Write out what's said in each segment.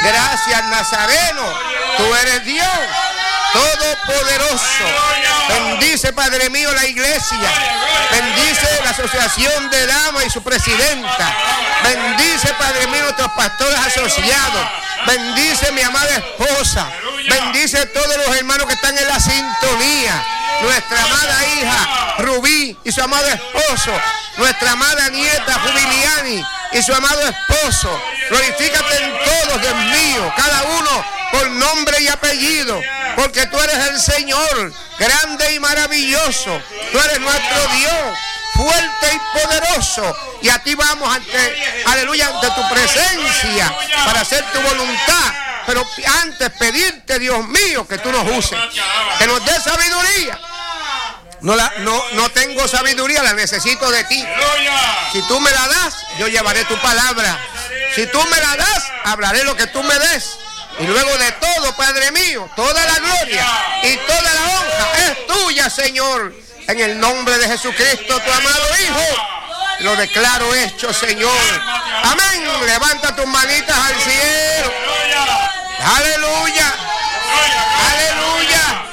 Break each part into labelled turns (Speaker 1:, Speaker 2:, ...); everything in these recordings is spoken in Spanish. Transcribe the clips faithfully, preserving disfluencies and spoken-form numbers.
Speaker 1: Gracias, Nazareno. Tú eres Dios Todopoderoso. Bendice, Padre mío, la iglesia. Bendice la asociación de damas y su presidenta. Bendice, Padre mío, nuestros pastores asociados. Bendice mi amada esposa. Bendice a todos los hermanos que están en la sintonía. Nuestra amada hija Rubí y su amado esposo. Nuestra amada nieta Jubiliani y su amado esposo. Glorifícate en todos, Dios mío, cada uno por nombre y apellido, porque tú eres el Señor, grande y maravilloso. Tú eres nuestro Dios, fuerte y poderoso, y a ti vamos ante, aleluya, ante tu presencia para hacer tu voluntad. Pero antes pedirte, Dios mío, que tú nos uses, que nos des sabiduría. No, la, no, no tengo sabiduría, la necesito de ti. Si tú me la das, yo llevaré tu palabra. Si tú me la das, hablaré lo que tú me des. Y luego de todo, Padre mío, toda la gloria y toda la honra es tuya, Señor. En el nombre de Jesucristo, tu amado Hijo, lo declaro hecho, Señor. Amén. Levanta tus manitas al cielo. Aleluya. Aleluya.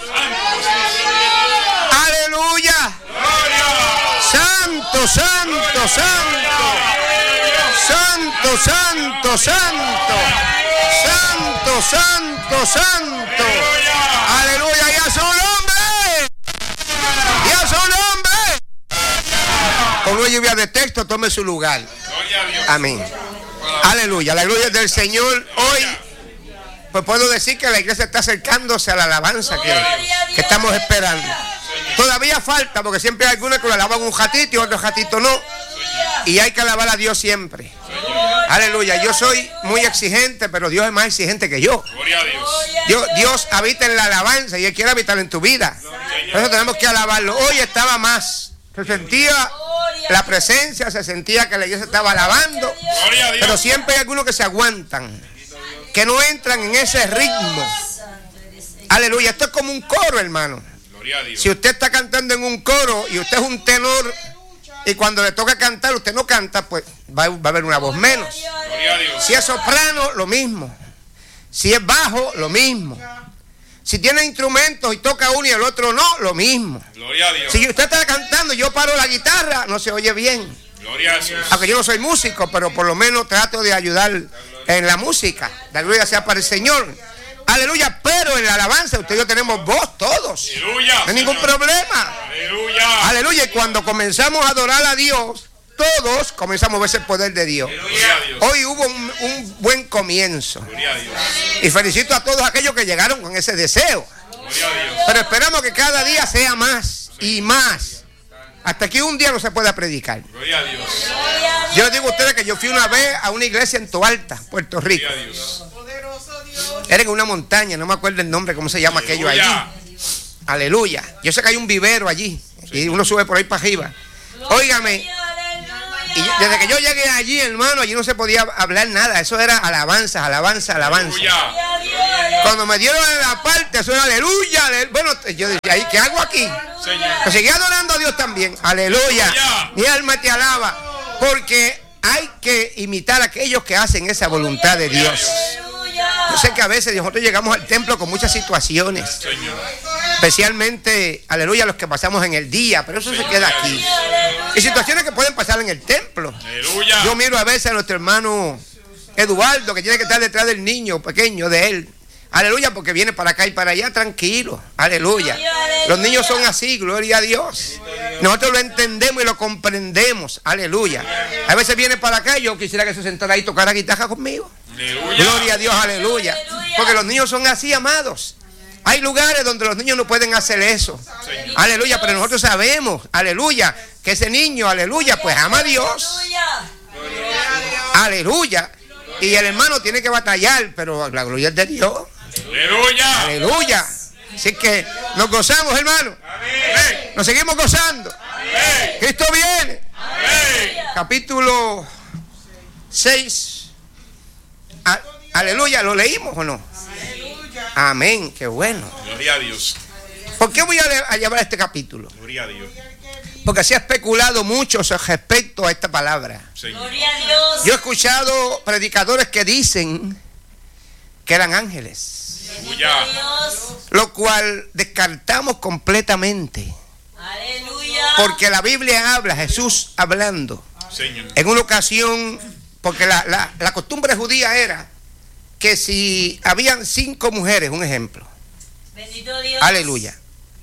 Speaker 1: Aleluya. Santo, santo, santo. Santo, santo, santo. Santo, santo, santo. Aleluya. Y a su nombre. Y a su nombre. Con una lluvia de texto, tome su lugar. Amén. Aleluya. La gloria del Señor. Hoy, pues puedo decir que la iglesia está acercándose a la alabanza que, que estamos esperando. Todavía falta, porque siempre hay algunos que lo alaban un ratito y otros ratitos no. Y hay que alabar a Dios siempre. Aleluya. Yo soy muy exigente, pero Dios es más exigente que yo. Dios, Dios habita en la alabanza y Él quiere habitar en tu vida. Por eso tenemos que alabarlo. Hoy estaba más. Se sentía la presencia, se sentía que la iglesia estaba alabando. Pero siempre hay algunos que se aguantan, que no entran en ese ritmo. Aleluya. Esto es como un coro, hermano. Si usted está cantando en un coro y usted es un tenor, y cuando le toca cantar usted no canta, pues va, va a haber una voz menos. Si es soprano, lo mismo. Si es bajo, lo mismo. Si tiene instrumentos y toca uno y el otro no, lo mismo. Si usted está cantando y yo paro la guitarra, no se oye bien. Aunque yo no soy músico, pero por lo menos trato de ayudar en la música. La gloria sea para el Señor. Aleluya, pero en la alabanza usted y yo tenemos voz todos. Aleluya, no hay ningún Señor. problema. Aleluya. Aleluya, y cuando comenzamos a adorar a Dios, todos comenzamos a ver ese poder de Dios. Hoy hubo un, un buen comienzo. Y felicito a todos aquellos que llegaron con ese deseo. Pero esperamos que cada día sea más y más. Hasta que un día no se pueda predicar. Yo les digo a ustedes que yo fui una vez a una iglesia en Toalta, Puerto Rico. Era en una montaña, no me acuerdo el nombre, cómo se llama aquello allí. Aleluya. Yo sé que hay un vivero allí y uno sube por ahí para arriba. Óigame, y desde que yo llegué allí, hermano, allí no se podía hablar nada. Eso era alabanza, alabanza, alabanza. Cuando me dieron la parte, eso era aleluya. Bueno, yo decía, ¿qué hago aquí? Pues seguí adorando a Dios también. Aleluya. Mi alma te alaba. Porque hay que imitar a aquellos que hacen esa voluntad de Dios. Yo sé que a veces nosotros llegamos al templo con muchas situaciones, especialmente, aleluya, los que pasamos en el día, pero eso se queda aquí. Y situaciones que pueden pasar en el templo. Yo miro a veces a nuestro hermano Eduardo, que tiene que estar detrás del niño pequeño de él. Aleluya, porque viene para acá y para allá tranquilo. Aleluya. Los niños son así, gloria a Dios. Nosotros lo entendemos y lo comprendemos. Aleluya. A veces viene para acá y yo quisiera que se sentara ahí y tocara guitarra conmigo. Aleluya. Gloria a Dios, aleluya. Porque los niños son así, amados. Hay lugares donde los niños no pueden hacer eso. Aleluya, pero nosotros sabemos, aleluya, que ese niño, aleluya, pues ama a Dios. Aleluya. Y el hermano tiene que batallar, pero la gloria es de Dios. Aleluya. Aleluya. Así que nos gozamos, hermano. Amén. Nos seguimos gozando. Amén. Cristo viene. Amén. Capítulo seis. A, aleluya, ¿lo leímos o no? Aleluya. Amén, qué bueno. Gloria a Dios. ¿Por qué voy a, a llevar este capítulo? Gloria a Dios. Porque se ha especulado mucho respecto a esta palabra. Sí. Gloria a Dios. Yo he escuchado predicadores que dicen que eran ángeles.
Speaker 2: Aleluya.
Speaker 1: Lo cual descartamos completamente.
Speaker 3: Aleluya.
Speaker 1: Porque la Biblia habla, Jesús hablando.
Speaker 2: Señor.
Speaker 1: En una ocasión, porque la, la, la costumbre judía era que si habían cinco mujeres, un ejemplo.
Speaker 3: Bendito Dios.
Speaker 1: Aleluya.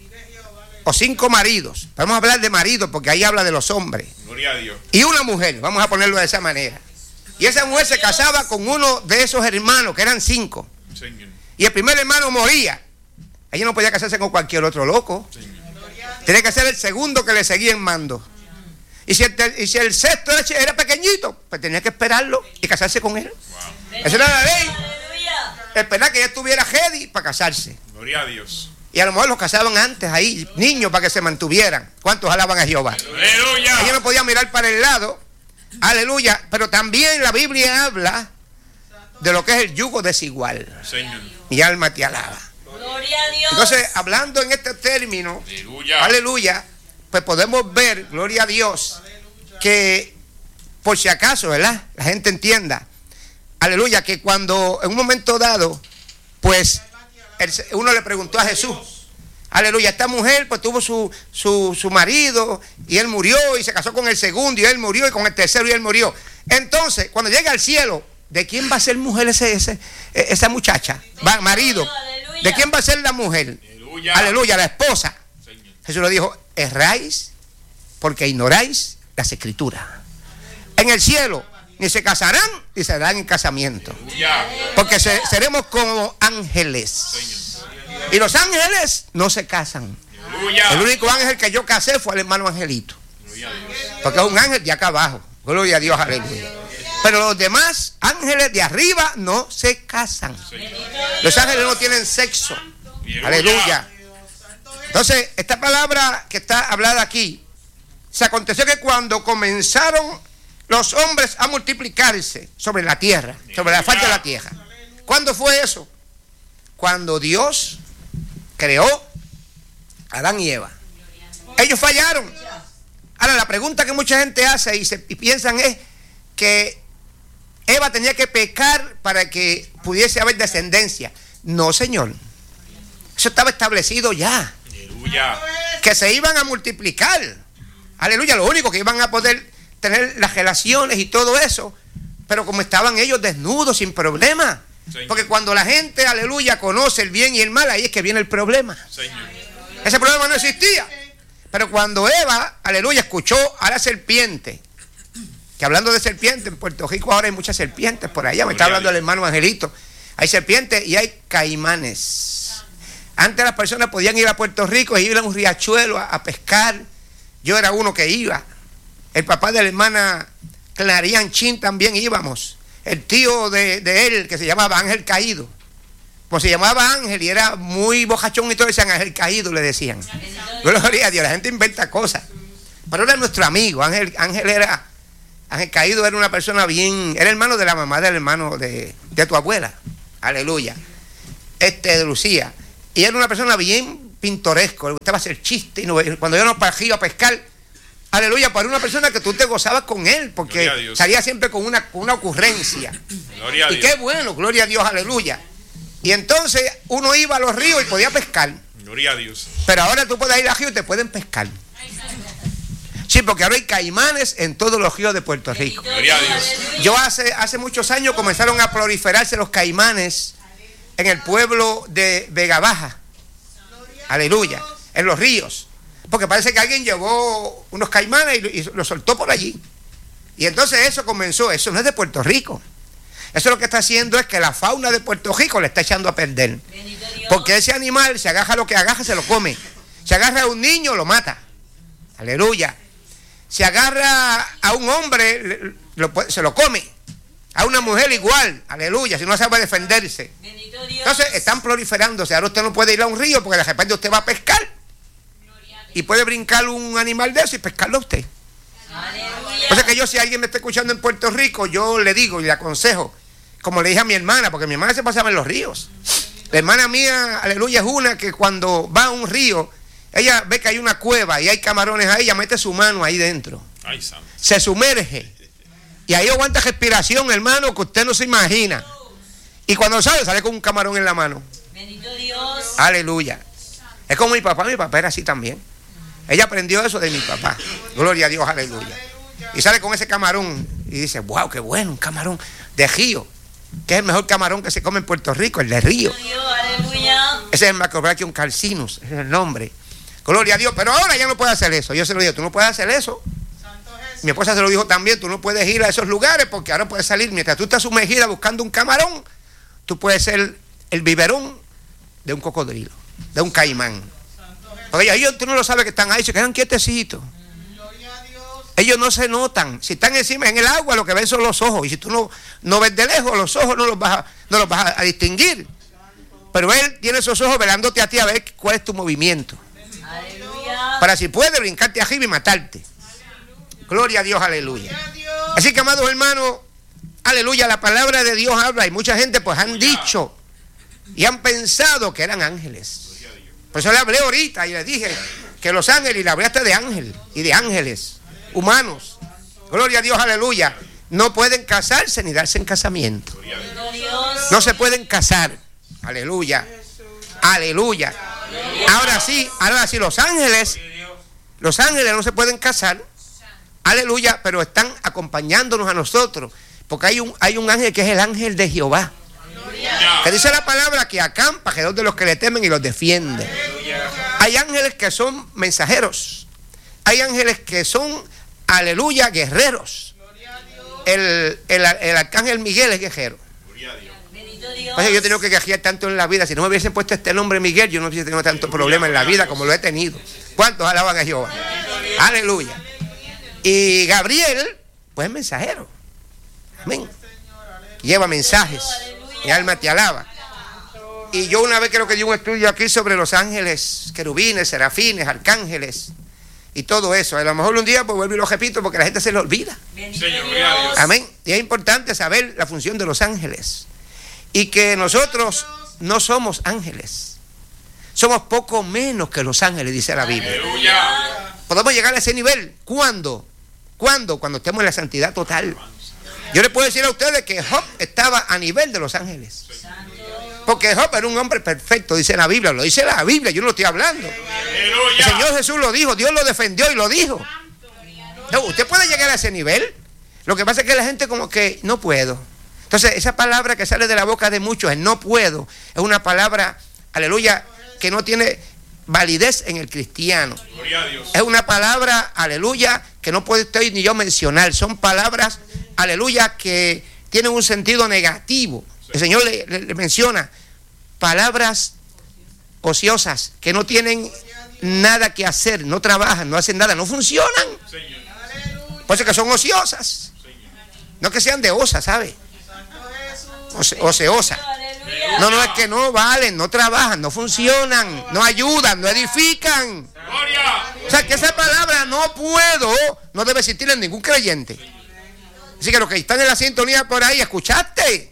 Speaker 1: O cinco maridos. Vamos a hablar de maridos porque ahí habla de los hombres.
Speaker 2: Gloria a Dios.
Speaker 1: Y una mujer, vamos a ponerlo de esa manera. Y esa mujer se casaba con uno de esos hermanos, que eran cinco.
Speaker 2: Señor.
Speaker 1: Y el primer hermano moría. Ella no podía casarse con cualquier otro loco.
Speaker 2: Señor.
Speaker 1: Tenía que ser el segundo que le seguía en mando. Y si el, y si el sexto era, era pequeñito, pues tenía que esperarlo y casarse con él.
Speaker 2: Wow.
Speaker 1: Esa era la ley.
Speaker 3: Aleluya.
Speaker 1: Esperar que ella estuviera ready para casarse.
Speaker 2: Gloria a Dios.
Speaker 1: Y a lo mejor los casaban antes ahí, niños, para que se mantuvieran. ¿Cuántos alaban a Jehová?
Speaker 2: Aleluya.
Speaker 1: Ella no podía mirar para el lado. Aleluya. Pero también la Biblia habla de lo que es el yugo desigual.
Speaker 2: Señor.
Speaker 1: Mi alma te alaba.
Speaker 3: Gloria a Dios.
Speaker 1: Entonces, hablando en este término,
Speaker 2: Aleluya.
Speaker 1: aleluya, pues podemos ver, gloria a Dios, que por si acaso, ¿verdad? La gente entienda, aleluya, que cuando en un momento dado, pues el, uno le preguntó a Jesús, aleluya, esta mujer pues tuvo su, su, su marido y él murió y se casó con el segundo y él murió y con el tercero y él murió. Entonces, cuando llegue al cielo, ¿de quién va a ser mujer ese, ese, esa muchacha? Va, marido. ¿De quién va a ser la mujer?
Speaker 2: Aleluya.
Speaker 1: Aleluya, la esposa.
Speaker 2: Señor.
Speaker 1: Jesús le dijo, erráis porque ignoráis las escrituras. En el cielo ni se casarán ni se darán en casamiento.
Speaker 2: Aleluya.
Speaker 1: Porque se, seremos como ángeles.
Speaker 2: Señor.
Speaker 1: Y los ángeles no se casan.
Speaker 2: Aleluya.
Speaker 1: El único ángel que yo casé fue el hermano Angelito.
Speaker 2: Gloria a Dios.
Speaker 1: Porque es un ángel de acá abajo. Gloria a Dios, aleluya. Pero los demás ángeles de arriba no se casan.
Speaker 2: Señor.
Speaker 1: Los ángeles no tienen sexo. Aleluya. Entonces, esta palabra que está hablada aquí, se aconteció que cuando comenzaron los hombres a multiplicarse sobre la tierra, sobre la faz de la tierra. ¿Cuándo fue eso? Cuando Dios creó a Adán y Eva. Ellos fallaron. Ahora, la pregunta que mucha gente hace y, se, y piensan es que Eva tenía que pecar para que pudiese haber descendencia. No, Señor. Eso estaba establecido ya.
Speaker 2: Aleluya.
Speaker 1: Que se iban a multiplicar. Aleluya. Lo único que iban a poder tener las relaciones y todo eso. Pero como estaban ellos desnudos, sin problema.
Speaker 2: Señor.
Speaker 1: Porque cuando la gente, aleluya, conoce el bien y el mal, ahí es que viene el problema.
Speaker 2: Señor.
Speaker 1: Ese problema no existía. Pero cuando Eva, aleluya, escuchó a la serpiente, que hablando de serpientes, en Puerto Rico ahora hay muchas serpientes por allá, me está hablando el hermano Angelito. Hay serpientes y hay caimanes. Antes las personas podían ir a Puerto Rico e ir a un riachuelo a, a pescar. Yo era uno que iba. El papá de la hermana Clarian Chin también íbamos. El tío de, de él, que se llamaba Ángel Caído. Pues se llamaba Ángel y era muy bojachón y todo, decían Ángel Caído, le decían. Gloria a Dios, la gente inventa cosas. Pero era nuestro amigo. Ángel, Ángel era... Ángel Caído era una persona bien, era hermano de la mamá del hermano de, de tu abuela, aleluya, este de Lucía, y era una persona bien pintoresco, le gustaba hacer chistes, y no, cuando yo nos partimos a pescar, aleluya, para una persona que tú te gozabas con él, porque salía siempre con una, con una ocurrencia,
Speaker 2: Gloria a
Speaker 1: y
Speaker 2: Dios.
Speaker 1: qué bueno, gloria a Dios, aleluya, y entonces uno iba a los ríos y podía pescar,
Speaker 2: Gloria a Dios.
Speaker 1: pero ahora tú puedes ir al río y te pueden pescar. Sí, porque ahora hay caimanes en todos los ríos de Puerto Rico.
Speaker 2: Gloria a Dios.
Speaker 1: Yo hace, hace muchos años comenzaron a proliferarse los caimanes en el pueblo de Vega Baja. Aleluya. En los ríos. Porque parece que alguien llevó unos caimanes y, y los soltó por allí. Y entonces eso comenzó. Eso no es de Puerto Rico. Eso lo que está haciendo es que la fauna de Puerto Rico le está echando a perder. Porque ese animal se agarra lo que agarra, se lo come. Se agarra a un niño, lo mata. Aleluya. Se agarra a un hombre, lo, se lo come. A una mujer igual, aleluya, si no sabe defenderse. Entonces están proliferándose. Ahora usted no puede ir a un río porque de repente usted va a pescar. Y puede brincar un animal de eso y pescarlo a usted. O sea que yo, si alguien me está escuchando en Puerto Rico, yo le digo y le aconsejo, como le dije a mi hermana, porque mi hermana se pasaba en los ríos. La hermana mía, aleluya, es una que cuando va a un río, ella ve que hay una cueva y hay camarones ahí, ella mete su mano ahí dentro.
Speaker 2: Ay, santo.
Speaker 1: Se sumerge. Y ahí aguanta respiración, hermano, que usted no se imagina. Y cuando sale, sale con un camarón en la mano.
Speaker 3: Bendito Dios.
Speaker 1: Aleluya. Es como mi papá, mi papá era así también. Ella aprendió eso de mi papá. Gloria a Dios, aleluya. Y sale con ese camarón y dice, wow, qué bueno, un camarón de río, que es el mejor camarón que se come en Puerto Rico, el de río.
Speaker 3: Dios, aleluya.
Speaker 1: Ese es el Macrobrachium calcinus, ese es el nombre. Gloria a Dios, pero ahora ya no puede hacer eso. Yo se lo digo, tú no puedes hacer eso. Mi esposa se lo dijo también, tú no puedes ir a esos lugares porque ahora puedes salir. Mientras tú estás sumergida buscando un camarón, tú puedes ser el biberón de un cocodrilo, de un caimán. Porque ellos, tú no lo sabes que están ahí, se quedan quietecitos. Ellos no se notan. Si están encima en el agua, lo que ven son los ojos. Y si tú no, no ves de lejos, los ojos no los vas a, no los vas a, a distinguir. Pero él tiene esos ojos velándote a ti a ver cuál es tu movimiento.
Speaker 3: Aleluya.
Speaker 1: Para si puede brincarte arriba y matarte. Gloria a Dios, aleluya. Así que, amados hermanos, aleluya, la palabra de Dios habla. Y mucha gente pues han dicho y han pensado que eran ángeles. Por eso le hablé ahorita y le dije que los ángeles, y le hablé hasta de ángel y de ángeles humanos, gloria a Dios, aleluya, no pueden casarse ni darse en casamiento. No se pueden casar, aleluya, aleluya. Ahora sí, ahora sí, los ángeles, los ángeles no se pueden casar, aleluya, pero están acompañándonos a nosotros, porque hay un, hay un ángel que es el ángel de Jehová, que dice la palabra que acampa alrededor de los que le temen y los defiende. Hay ángeles que son mensajeros, hay ángeles que son, aleluya, guerreros. El, el, el arcángel Miguel es guerrero. Pues yo he tenido que guerrear tanto en la vida. Si no me hubiesen puesto este nombre Miguel, yo no hubiese tenido tanto problema en la vida como lo he tenido. ¿Cuántos alaban a Jehová? Aleluya. Y Gabriel, pues es mensajero. Amén. Lleva mensajes. Mi alma te alaba. Y yo una vez creo que di un estudio aquí sobre los ángeles, querubines, serafines, arcángeles y todo eso. A lo mejor un día pues vuelvo y lo repito porque la gente se lo olvida. Amén. Y es importante saber la función de los ángeles. Y que nosotros no somos ángeles. Somos poco menos que los ángeles, dice la Biblia.
Speaker 2: Aleluya.
Speaker 1: Podemos llegar a ese nivel. ¿Cuándo? ¿Cuándo? Cuando estemos en la santidad total. Yo les puedo decir a ustedes que Job estaba a nivel de los ángeles. Porque Job era un hombre perfecto, dice la Biblia. Lo dice la Biblia, yo no lo estoy hablando. El Señor Jesús lo dijo, Dios lo defendió y lo dijo. No, usted puede llegar a ese nivel. Lo que pasa es que la gente como que no puedo. Entonces esa palabra que sale de la boca de muchos, el no puedo, es una palabra, aleluya, que no tiene validez en el cristiano. Es una palabra, aleluya, que no puedo usted ni yo mencionar. Son palabras, aleluya, que tienen un sentido negativo. El Señor le, le, le menciona palabras ociosas que no tienen nada que hacer, no trabajan, no hacen nada, no funcionan. Por eso que son ociosas. No que sean de osa, ¿sabe? Oce, oceosa. No, no, es que no valen, no trabajan, no funcionan, no ayudan, no edifican. O sea que esa palabra no puedo no debe existir en ningún creyente. Así que los que están en la sintonía por ahí, escuchaste.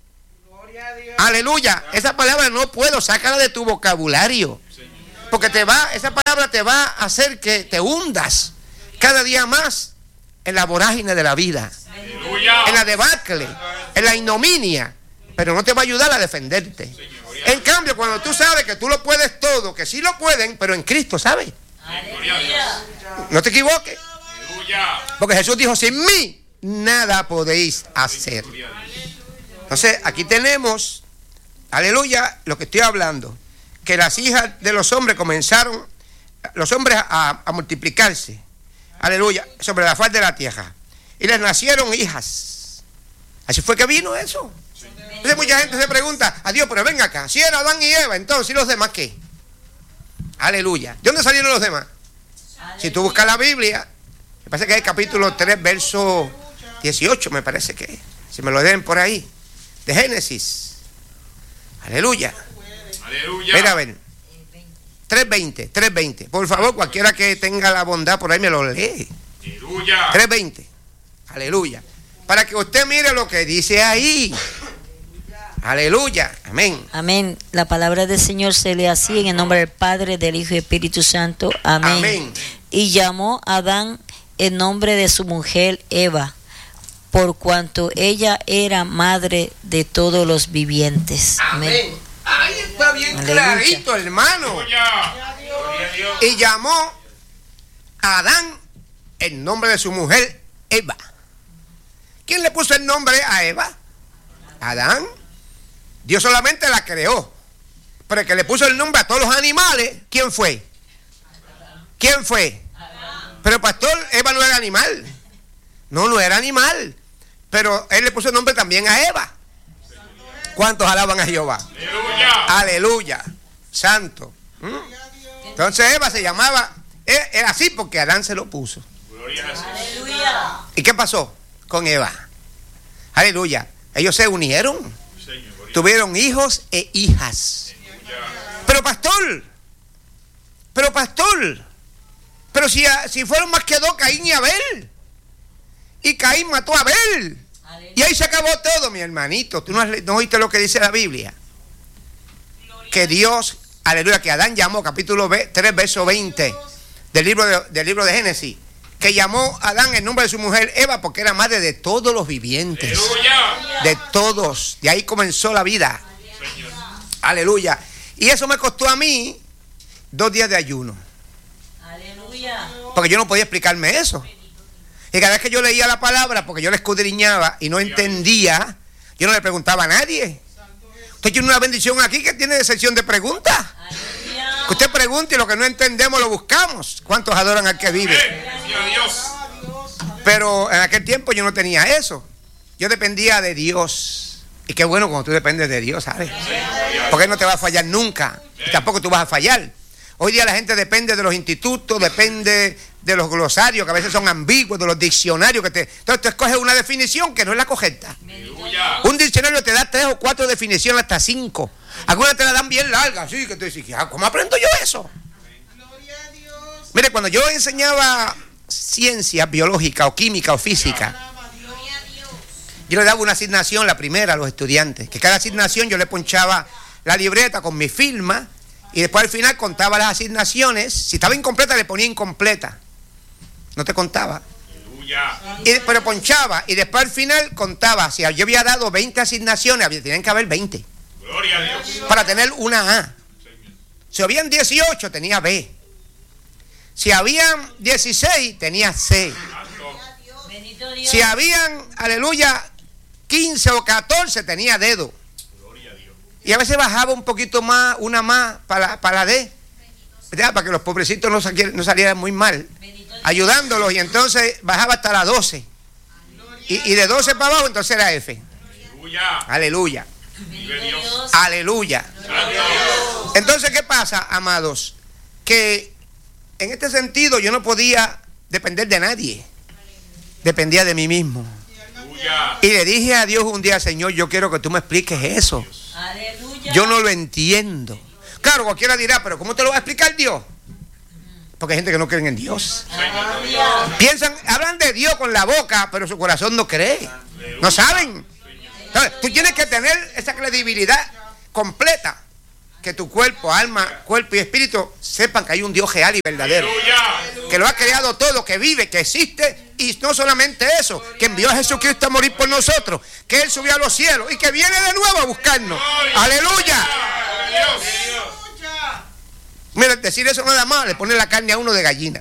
Speaker 1: Aleluya. Esa palabra no puedo, sácala de tu vocabulario. Porque te va, esa palabra te va a hacer que te hundas cada día más en la vorágine de la vida. Aleluya. En la debacle, en la ignominia. Pero no te va a ayudar a defenderte. En cambio, cuando tú sabes que tú lo puedes todo, que sí lo pueden, pero en Cristo, ¿sabes? Aleluya. No te equivoques. Porque Jesús dijo, sin mí nada podéis hacer. Entonces, aquí tenemos, aleluya, lo que estoy hablando, que las hijas de los hombres comenzaron, los hombres a, a multiplicarse, aleluya, sobre la faz de la tierra. Y les nacieron hijas. Así fue que vino eso. Entonces mucha gente se pregunta, adiós, pero ven acá, si era Adán y Eva, entonces, ¿y los demás qué? Aleluya. ¿De dónde salieron los demás? Aleluya. Si tú buscas la Biblia, me parece que es el capítulo tres, verso dieciocho, me parece que es, si me lo den por ahí, de Génesis. Aleluya. Aleluya. Mira a ver. tres veinte, tres veinte. Por favor, cualquiera que tenga la bondad por ahí me lo lee. Aleluya. tres veinte. Aleluya. Para que usted mire lo que dice ahí. Aleluya, amén.
Speaker 3: Amén. La palabra del Señor se lee así en el nombre del Padre, del Hijo y del Espíritu Santo. Amén. Amén. Y llamó a Adán el nombre de su mujer Eva. por cuanto ella era madre de todos los vivientes.
Speaker 1: Amén. Ahí está bien
Speaker 3: Aleluya.
Speaker 1: clarito, hermano.
Speaker 2: Aleluya. Gloria a Dios.
Speaker 1: Y llamó a Adán el nombre de su mujer, Eva. ¿Quién le puso el nombre a Eva? Adán. Dios solamente la creó. Pero el que le puso el nombre a todos los animales, ¿quién fue? ¿Quién fue? Pero pastor, Eva no era animal. No, no era animal. Pero él le puso el nombre también a Eva. ¿Cuántos alaban a Jehová?
Speaker 2: Aleluya.
Speaker 1: Aleluya. Santo. ¿Mm? Entonces Eva se llamaba, era así porque Adán se lo puso.
Speaker 2: Gloria a Jesús.
Speaker 3: Aleluya.
Speaker 1: ¿Y qué pasó con Eva? Aleluya. Ellos se unieron.
Speaker 2: Señor, gloria.
Speaker 1: Tuvieron hijos e hijas.
Speaker 2: Aleluya.
Speaker 1: Pero pastor, pero pastor, pero si, si fueron más que dos, Caín y Abel. Y Caín mató a Abel. Y ahí se acabó todo, mi hermanito. ¿Tú no, has, no oíste lo que dice la Biblia? Que Dios, aleluya, que Adán llamó, capítulo tres, verso veinte del libro de, del libro de Génesis, que llamó a Adán el nombre de su mujer Eva porque era madre de todos los vivientes.
Speaker 2: Aleluya.
Speaker 1: De todos. De ahí comenzó la vida.
Speaker 2: Señor.
Speaker 1: Aleluya. Y eso me costó a mí dos días de ayuno.
Speaker 3: Aleluya.
Speaker 1: Porque yo no podía explicarme eso. Y cada vez que yo leía la palabra, porque yo la escudriñaba y no entendía, yo no le preguntaba a nadie. Usted tiene una bendición aquí que tiene sección de preguntas.
Speaker 3: Aleluya.
Speaker 1: Que usted pregunte y lo que no entendemos lo buscamos. ¿Cuántos adoran al que vive?
Speaker 2: Gloria a Dios.
Speaker 1: Pero en aquel tiempo yo no tenía eso. Yo dependía de Dios. Y qué bueno cuando tú dependes de Dios, ¿sabes? Porque Él no te va a fallar nunca. Y tampoco tú vas a fallar. Hoy día la gente depende de los institutos, depende de los glosarios, que a veces son ambiguos, de los diccionarios que te... Entonces tú escoges una definición que no es la correcta.
Speaker 2: Aleluya.
Speaker 1: Un diccionario te da tres o cuatro definiciones, hasta cinco. Algunas te la dan bien largas, así que tú dices, ¿cómo aprendo yo eso? Mire, cuando yo enseñaba ciencia biológica o química o física, yo le daba una asignación, la primera, a los estudiantes, que cada asignación yo le ponchaba la libreta con mi firma y después al final contaba las asignaciones. Si estaba incompleta le ponía incompleta, no te contaba.
Speaker 2: Aleluya.
Speaker 1: Y, pero ponchaba y después al final contaba. Si yo había dado veinte asignaciones, había, tenían que haber veinte
Speaker 2: Gloria a Dios.
Speaker 1: para tener una A. Si habían dieciocho, tenía B. Si habían dieciséis, tenía C.
Speaker 2: Santo.
Speaker 3: Bendito Dios.
Speaker 1: Si habían, aleluya, quince o catorce, tenía dedo.
Speaker 2: Gloria a Dios.
Speaker 1: Y a veces bajaba un poquito más, una más para, para la D, ¿verdad? Para que los pobrecitos no, salier, no salieran muy mal, ayudándolos. Y entonces bajaba hasta la doce. Y, y de doce para abajo, entonces era F.
Speaker 2: Aleluya.
Speaker 1: Aleluya.
Speaker 2: Vive Dios.
Speaker 1: Aleluya.
Speaker 2: Santo.
Speaker 1: Entonces, ¿qué pasa, amados? Que en este sentido yo no podía depender de nadie. Dependía de mí mismo.
Speaker 2: Aleluya.
Speaker 1: Y le dije a Dios un día, Señor, yo quiero que tú me expliques eso.
Speaker 3: Aleluya.
Speaker 1: Yo no lo entiendo. Claro, cualquiera dirá, pero ¿cómo te lo va a explicar Dios? Porque hay gente que no cree en Dios.
Speaker 3: Aleluya.
Speaker 1: Piensan, hablan de Dios con la boca, pero su corazón no cree. No saben. Entonces, tú tienes que tener esa credibilidad completa. Que tu cuerpo, alma, cuerpo y espíritu sepan que hay un Dios real y verdadero.
Speaker 2: Aleluya.
Speaker 1: Que lo ha creado todo, que vive, que existe. Y no solamente eso, que envió a Jesucristo a morir por nosotros. Que Él subió a los cielos y que viene de nuevo a buscarnos. Aleluya.
Speaker 2: Dios.
Speaker 1: Mira, decir eso nada más le pone la carne a uno de gallina.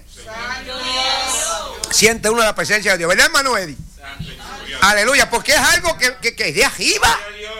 Speaker 1: Siente uno la presencia de Dios. ¿Verdad, hermano Eddie? Aleluya, porque es algo que, que, que es de arriba.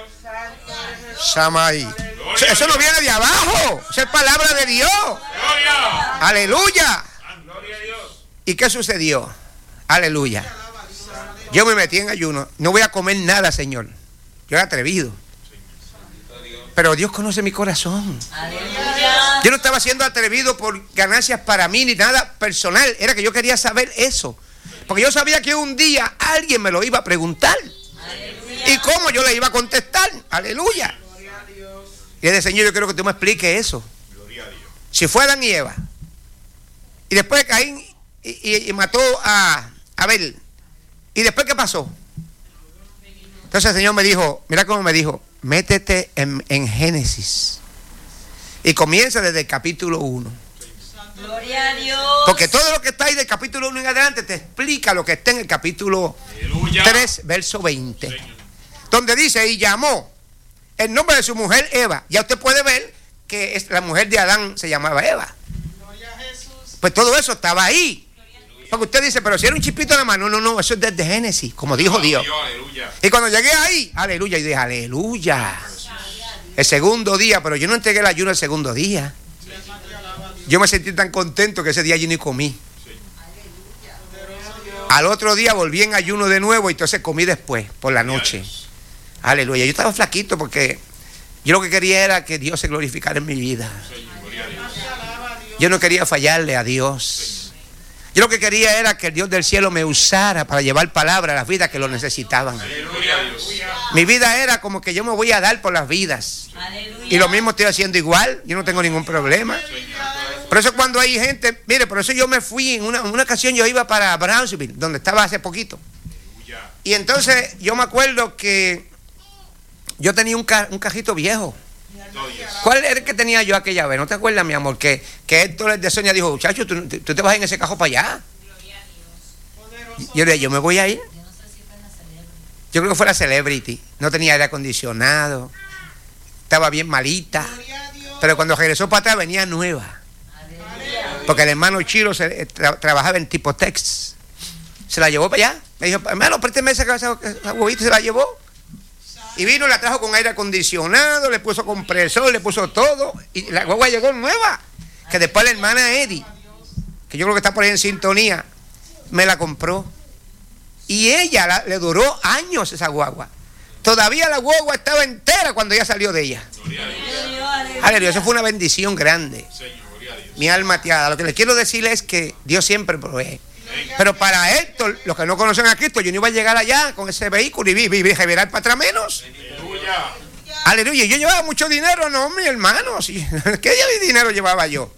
Speaker 1: Samay. Eso no viene de abajo. Eso es palabra de Dios.
Speaker 2: Gloria.
Speaker 1: Aleluya.
Speaker 2: Gloria a Dios.
Speaker 1: ¿Y qué sucedió? Aleluya. Yo me metí en ayuno. No voy a comer nada, Señor. Yo era atrevido. Pero Dios conoce mi corazón.
Speaker 3: Aleluya.
Speaker 1: Yo no estaba siendo atrevido por ganancias para mí ni nada personal. Era que yo quería saber eso. Porque yo sabía que un día alguien me lo iba a preguntar.
Speaker 3: Aleluya.
Speaker 1: ¿Y cómo yo le iba a contestar? Aleluya. Y le dije, Señor, yo quiero que tú me expliques eso.
Speaker 2: Gloria a Dios.
Speaker 1: Si fue Adán y Eva. Y después Caín y, y, y mató a Abel. ¿Y después qué pasó? Entonces el Señor me dijo, mira cómo me dijo, métete en, en Génesis. Y comienza desde el capítulo uno.
Speaker 3: Gloria a Dios.
Speaker 1: Porque todo lo que está ahí del capítulo uno en adelante te explica lo que está en el capítulo
Speaker 2: Aleluya.
Speaker 1: tres, verso veinte. Donde dice, y llamó el nombre de su mujer Eva. Ya usted puede ver que es, la mujer de Adán se llamaba Eva. Pues todo eso estaba ahí. Porque usted dice, pero si era un chispito de la mano. No, no, no, eso es desde Génesis, como dijo Dios.
Speaker 2: Aleluya.
Speaker 1: Y cuando llegué ahí, aleluya, y dije, aleluya. El segundo día, pero yo no entregué el ayuno el segundo día. Yo me sentí tan contento que ese día yo ni comí. Al otro día volví en ayuno de nuevo y entonces comí después, por la noche. Aleluya. Yo estaba flaquito porque yo lo que quería era que Dios se glorificara en mi vida. Yo no quería fallarle a Dios. Yo lo que quería era que el Dios del cielo me usara para llevar palabra a las vidas que lo necesitaban. Mi vida era como que yo me voy a dar por las vidas. Y lo mismo estoy haciendo igual. Yo no tengo ningún problema. Por eso cuando hay gente, mire, por eso yo me fui, en una, en una ocasión yo iba para Brownsville, donde estaba hace poquito. Y entonces yo me acuerdo que yo tenía un, ca, un cajito viejo. ¿Cuál era el que tenía yo aquella vez? ¿No te acuerdas, mi amor? Que, que Héctor de Sonia dijo, muchacho, ¿tú, tú te vas en ese cajo para allá. Yo le dije, yo me voy a ir. Yo creo que fue la Celebrity. No tenía aire acondicionado. Estaba bien malita. Pero cuando regresó para atrás venía nueva. Porque el hermano Chiro se, tra, trabajaba en tipo Tex. Se la llevó para allá. Me dijo, hermano, présteme esa, esa, esa huevita, se la llevó. Y vino, la trajo con aire acondicionado, le puso compresor, le puso todo. Y la guagua llegó nueva. Que después la hermana Eddie, que yo creo que está por ahí en sintonía, me la compró. Y ella la, le duró años esa guagua. Todavía la guagua estaba entera cuando ella salió de ella. Aleluya, eso fue una bendición grande. Mi alma te ha dado. Lo que les quiero decir es que Dios siempre provee. Pero para Héctor, los que no conocen a Cristo, yo no iba a llegar allá con ese vehículo y vivir revelar para atrás menos. Aleluya. Aleluya. Yo llevaba mucho dinero, no, mi hermano. Sí. ¿Qué dinero llevaba yo?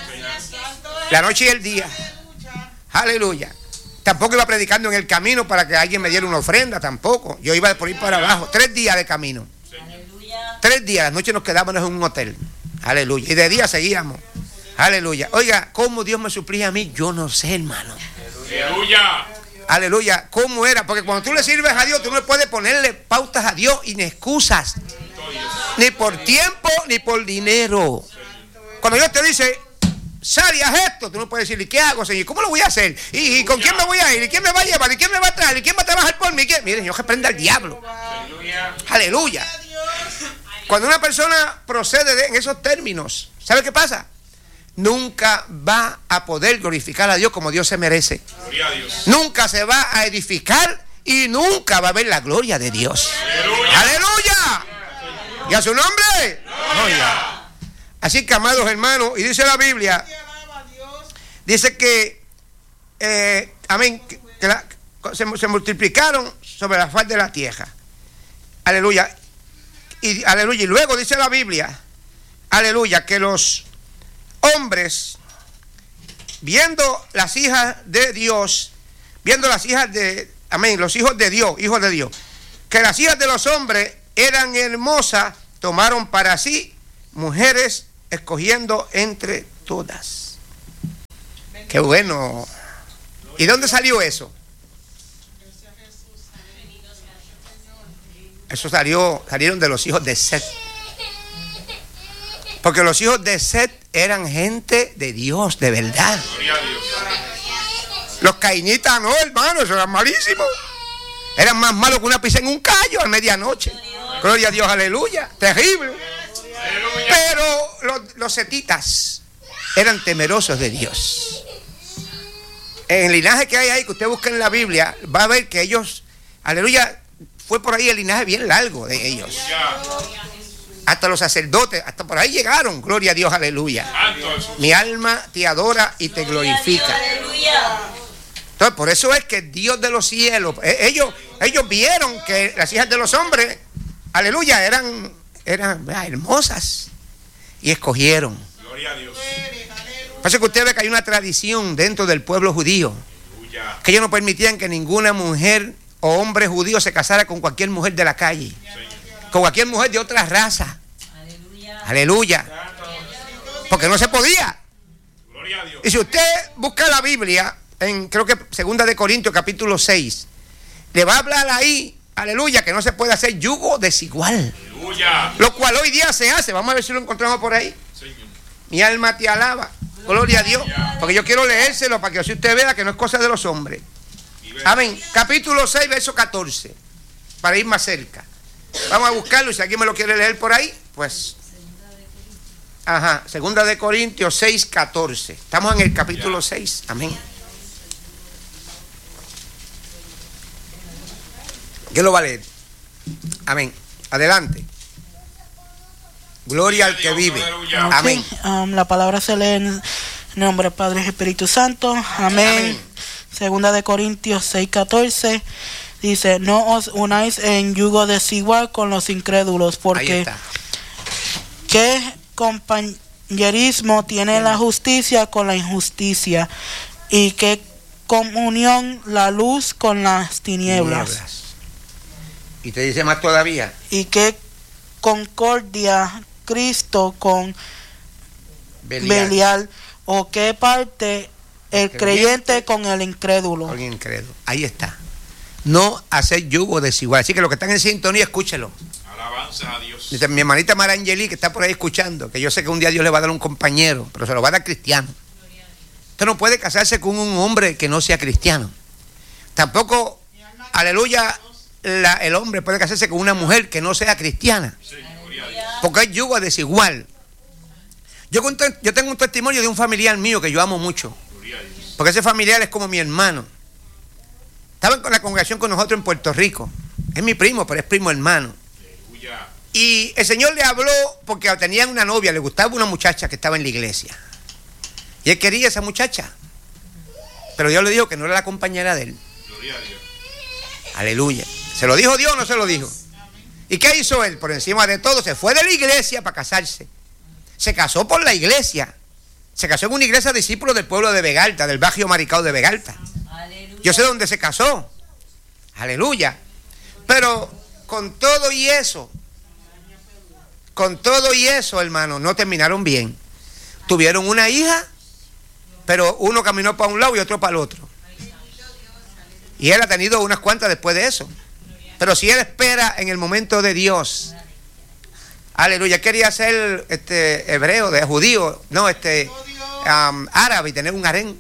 Speaker 1: La noche y el día. Aleluya. Tampoco iba predicando en el camino para que alguien me diera una ofrenda, tampoco. Yo iba por ir para abajo. Tres días de camino. Tres días. Las noches nos quedábamos en un hotel. Aleluya. Y de día seguíamos. Aleluya. Oiga, ¿cómo Dios me suplía a mí? Yo no sé, hermano.
Speaker 2: Aleluya.
Speaker 1: Aleluya. ¿Cómo era? Porque cuando tú le sirves a Dios, tú no puedes ponerle pautas a Dios y ni excusas. Ni por tiempo, ni por dinero. Cuando Dios te dice, sal y haz esto, tú no puedes decir, ¿y qué hago, Señor? ¿Cómo lo voy a hacer? ¿Y, y con quién me voy a ir? ¿Y quién me va a llevar? ¿Y quién me va a traer? ¿Y quién va a trabajar por mí? Mire, Dios reprenda al diablo. Aleluya. Aleluya. Cuando una persona procede de, en esos términos, ¿sabe qué pasa? Nunca va a poder glorificar a Dios como Dios se merece. Gloria a Dios. Nunca se va a edificar y nunca va a ver la gloria de Dios. Aleluya. ¡Aleluya! ¿Y a su nombre? Gloria. Así que, amados hermanos, y dice la Biblia, dice que, eh, amén, que, que la, se, se multiplicaron sobre la faz de la tierra. Aleluya. Y, aleluya. Y luego dice la Biblia, aleluya, que los hombres, viendo las hijas de Dios, viendo las hijas de, amén, los hijos de Dios, hijos de Dios, que las hijas de los hombres eran hermosas, tomaron para sí mujeres, escogiendo entre todas. Qué bueno. ¿Y dónde salió eso? Eso salió, salieron de los hijos de Set. Porque los hijos de Set eran gente de Dios, de verdad. Los cainitas no, hermano, eso eran malísimos. Eran más malos que una pizza en un callo a medianoche. Gloria a Dios, aleluya. Terrible. Pero los, los setitas eran temerosos de Dios. En el linaje que hay ahí, que usted busca en la Biblia, va a ver que ellos, aleluya, fue por ahí el linaje bien largo de ellos. Hasta los sacerdotes, hasta por ahí llegaron. Gloria a Dios, aleluya. Mi alma te adora y te glorifica. Entonces, por eso es que Dios de los cielos, ellos, ellos vieron que las hijas de los hombres, aleluya, eran, eran hermosas y escogieron. Gloria a Dios. Por eso que usted ve que hay una tradición dentro del pueblo judío, que ellos no permitían que ninguna mujer o hombre judío se casara con cualquier mujer de la calle, con cualquier mujer de otra raza. Aleluya. Aleluya. Porque no se podía. Y si usted busca la Biblia, en creo que segunda de Corintios capítulo seis, le va a hablar ahí, aleluya, que no se puede hacer yugo desigual.
Speaker 2: Aleluya.
Speaker 1: Lo cual hoy día se hace. Vamos a ver si lo encontramos por ahí.
Speaker 2: Señor.
Speaker 1: Mi alma te alaba. Gloria a Dios. Porque yo quiero leérselo para que así usted vea que no es cosa de los hombres. Amén. Capítulo seis, verso catorce. Para ir más cerca. Vamos a buscarlo y si alguien me lo quiere leer por ahí, pues. Ajá. Segunda de Corintios seis, catorce. Estamos en el capítulo seis. Amén. ¿Qué lo va a leer? Amén. Adelante. Gloria al que vive. Amén.
Speaker 4: Okay. Um, la palabra se lee en nombre del Padre y Espíritu Santo. Amén. Amén. Segunda de Corintios seis, catorce. Dice, no os unáis en yugo desigual con los incrédulos, porque ¿qué compañerismo tiene la justicia con la injusticia? ¿Y qué comunión la luz con las tinieblas?
Speaker 1: Tinieblas. Y te dice más todavía.
Speaker 4: ¿Y qué concordia Cristo con
Speaker 1: Belial?
Speaker 4: Belial? ¿O qué parte el creyente, creyente con el incrédulo?
Speaker 1: Con el incrédulo. Ahí está. No hacer yugo desigual. Así que los que están en sintonía, escúchelo.
Speaker 2: Alabanza a Dios.
Speaker 1: Dice mi hermanita Mara Angeli, que está por ahí escuchando, que yo sé que un día Dios le va a dar un compañero, pero se lo va a dar cristiano. Usted no puede casarse con un hombre que no sea cristiano. Tampoco, aleluya, la, el hombre puede casarse con una mujer que no sea cristiana.
Speaker 2: Sí,
Speaker 1: porque hay yugo desigual. Yo, yo tengo un testimonio de un familiar mío que yo amo mucho. Porque ese familiar es como mi hermano. Estaba en la congregación con nosotros en Puerto Rico. Es mi primo, pero es primo hermano. Y el Señor le habló porque tenían una novia, le gustaba una muchacha que estaba en la iglesia. Y él quería a esa muchacha. Pero Dios le dijo que no era la compañera de él.
Speaker 2: Gloria a Dios.
Speaker 1: Aleluya. ¿Se lo dijo Dios o no se lo dijo? ¿Y qué hizo él? Por encima de todo, se fue de la iglesia para casarse. Se casó por la iglesia. Se casó en una iglesia de discípulos del pueblo de Vegalta, del barrio Maricao de Vegalta. Aleluya. Yo sé dónde se casó. Aleluya. Pero con todo y eso, con todo y eso, hermano, no terminaron bien. Tuvieron una hija, pero uno caminó para un lado y otro para el otro. Y él ha tenido unas cuantas después de eso. Pero si él espera en el momento de Dios, aleluya, quería ser este hebreo, de judío, no, este um, árabe y tener un harén.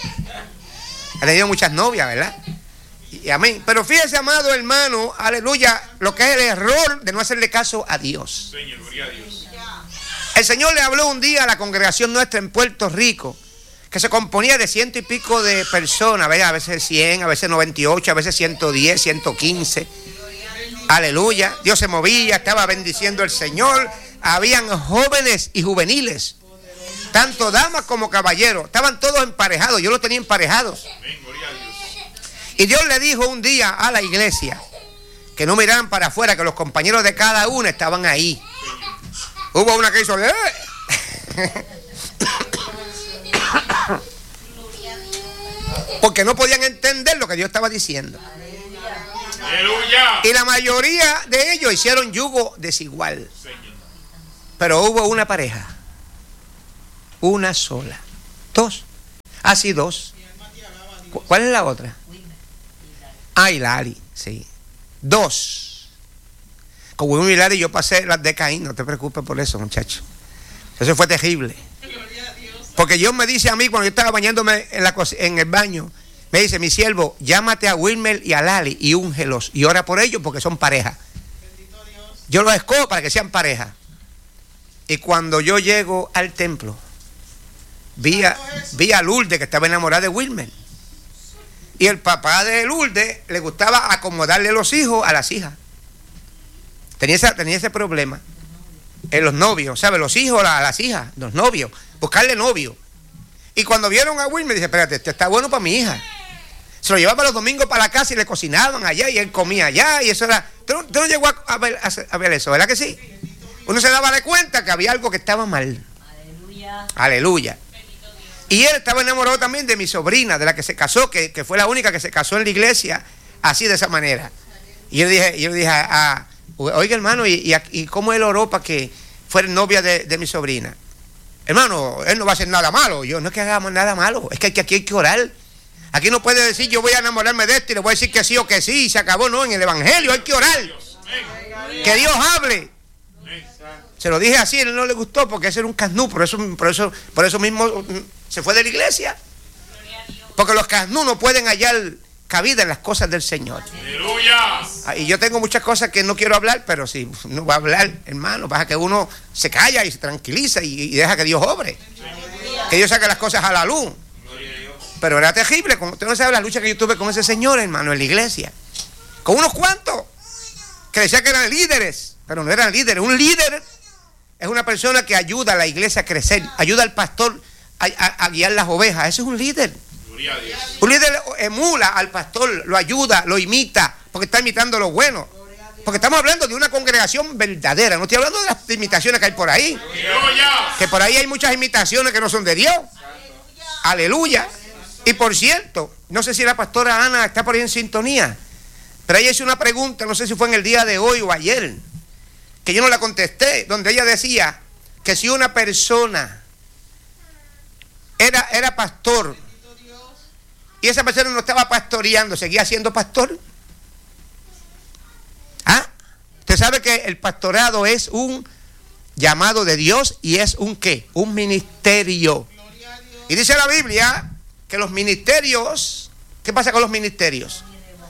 Speaker 1: Ha tenido muchas novias, ¿verdad? Y, y amén. Pero fíjese, amado hermano, aleluya, lo que es el error de no hacerle caso a Dios.
Speaker 2: Señor, gloria a Dios.
Speaker 1: El Señor le habló un día a la congregación nuestra en Puerto Rico, que se componía de ciento y pico de personas, ¿verdad? A veces cien, a veces noventa y ocho, a veces ciento diez, ciento quince. Aleluya, Dios se movía, estaba bendiciendo el Señor. Habían jóvenes y juveniles, tanto damas como caballeros, estaban todos emparejados, yo los tenía emparejados. Y Dios le dijo un día a la iglesia que no miraran para afuera, que los compañeros de cada uno estaban ahí. Hubo una que hizo ¡eh! Porque no podían entender lo que Dios estaba diciendo.
Speaker 2: Aleluya.
Speaker 1: Y la mayoría de ellos hicieron yugo desigual. Pero hubo una pareja, una sola, dos, así dos. ¿Cuál es la otra? Ah, Hilary, sí. Dos. Con Wilmer y Hilary yo pasé las de Caín, no te preocupes por eso, muchacho. Eso fue terrible. Porque Dios me dice a mí cuando yo estaba bañándome en, la, en el baño, me dice, mi siervo, llámate a Wilmer y a Lali y úngelos y ora por ellos porque son pareja. Yo los escojo para que sean pareja. Y cuando yo llego al templo, vi a, vi a Lourdes que estaba enamorada de Wilmer. Y el papá de Lourdes le gustaba acomodarle los hijos a las hijas. Tenía, esa, tenía ese problema. En los novios, ¿sabes? Los hijos a las hijas, los novios, buscarle novio. Y cuando vieron a Wilmer, dice, espérate, este está bueno para mi hija. Se lo llevaba los domingos para la casa y le cocinaban allá y él comía allá y eso era... ¿Tú, tú no llegó a, a, ver, a, a ver eso, ¿verdad que sí? Uno se daba de cuenta que había algo que estaba mal. Aleluya. Aleluya. Y él estaba enamorado también de mi sobrina, de la que se casó, que, que fue la única que se casó en la iglesia, así de esa manera. Y yo le dije, yo le dije a, a, oiga hermano, ¿y, y, y cómo él oró para que fuera novia de, de mi sobrina? hermano, él no va a hacer nada malo. Yo, no es que hagamos nada malo, es que aquí, aquí hay que orar. Aquí no puede decir, yo voy a enamorarme de este y le voy a decir que sí o que sí, y se acabó. No, en el evangelio hay que orar. Que Dios hable. Se lo dije así, a él no le gustó porque ese era un casnú, por eso, por eso, por eso mismo se fue de la iglesia. Porque los casnú no pueden hallar cabida en las cosas del Señor.
Speaker 2: Aleluya.
Speaker 1: Y yo tengo muchas cosas que no quiero hablar, pero si no va a hablar, hermano, pasa que uno se calla y se tranquiliza y, y deja que Dios obre. Que Dios saque las cosas a la luz. Pero era terrible, como usted no sabe la lucha que yo tuve con ese señor, hermano, en la iglesia. Con unos cuantos que decían que eran líderes, pero no eran líderes. Un líder es una persona que ayuda a la iglesia a crecer, ayuda al pastor a, a, a guiar las ovejas. Ese es un líder. Un líder emula al pastor, lo ayuda, lo imita, porque está imitando lo bueno. Porque estamos hablando de una congregación verdadera, no estoy hablando de las imitaciones que hay por ahí. Que por ahí hay muchas imitaciones que no son de Dios. Aleluya. Y por cierto, no sé si la pastora Ana está por ahí en sintonía, pero ella hizo una pregunta, no sé si fue en el día de hoy o ayer, que yo no la contesté, donde ella decía que si una persona era, era pastor y esa persona no estaba pastoreando, ¿seguía siendo pastor? ¿Ah? Usted sabe que el pastorado es un llamado de Dios y es un ¿qué? Un ministerio. Y dice la Biblia que los ministerios, ¿qué pasa con los ministerios?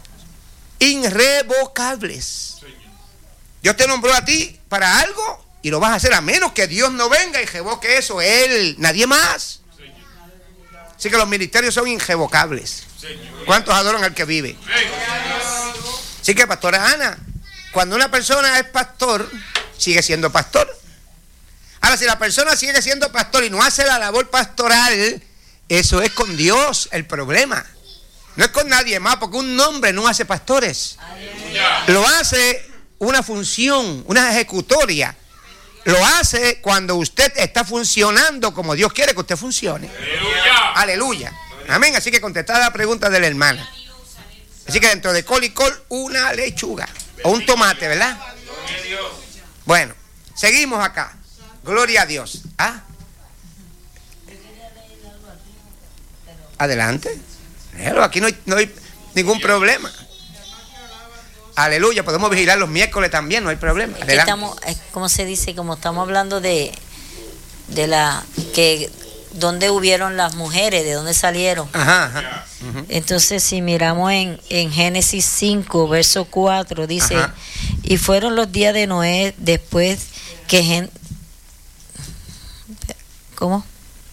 Speaker 1: Irrevocables. Dios te nombró a ti para algo y lo vas a hacer a menos que Dios no venga y revoque eso, Él, nadie más. Así que los ministerios son irrevocables. ¿Cuántos adoran al que vive? Así que, pastora Ana, cuando una persona es pastor, sigue siendo pastor. Ahora, si la persona sigue siendo pastor y no hace la labor pastoral, eso es con Dios el problema. No es con nadie más, porque un hombre no hace pastores. Lo hace una función, una ejecutoria. Lo hace cuando usted está funcionando como Dios quiere que usted funcione. Aleluya. Aleluya. Amén. Así que contestada la pregunta de la hermana. Así que dentro de col y col, una lechuga o un tomate, ¿verdad? Bueno, seguimos acá. Gloria a Dios. ¿Ah? Adelante. Aquí no hay, no hay ningún problema. Aleluya, podemos vigilar los miércoles también, no hay problema.
Speaker 3: Es que estamos, como se dice, como estamos hablando de de la que dónde hubieron las mujeres, de dónde salieron. Ajá, ajá. Uh-huh. Entonces, si miramos en, en Génesis cinco, verso cuatro, dice, ajá. Y fueron los días de Noé después que gen... ¿Cómo?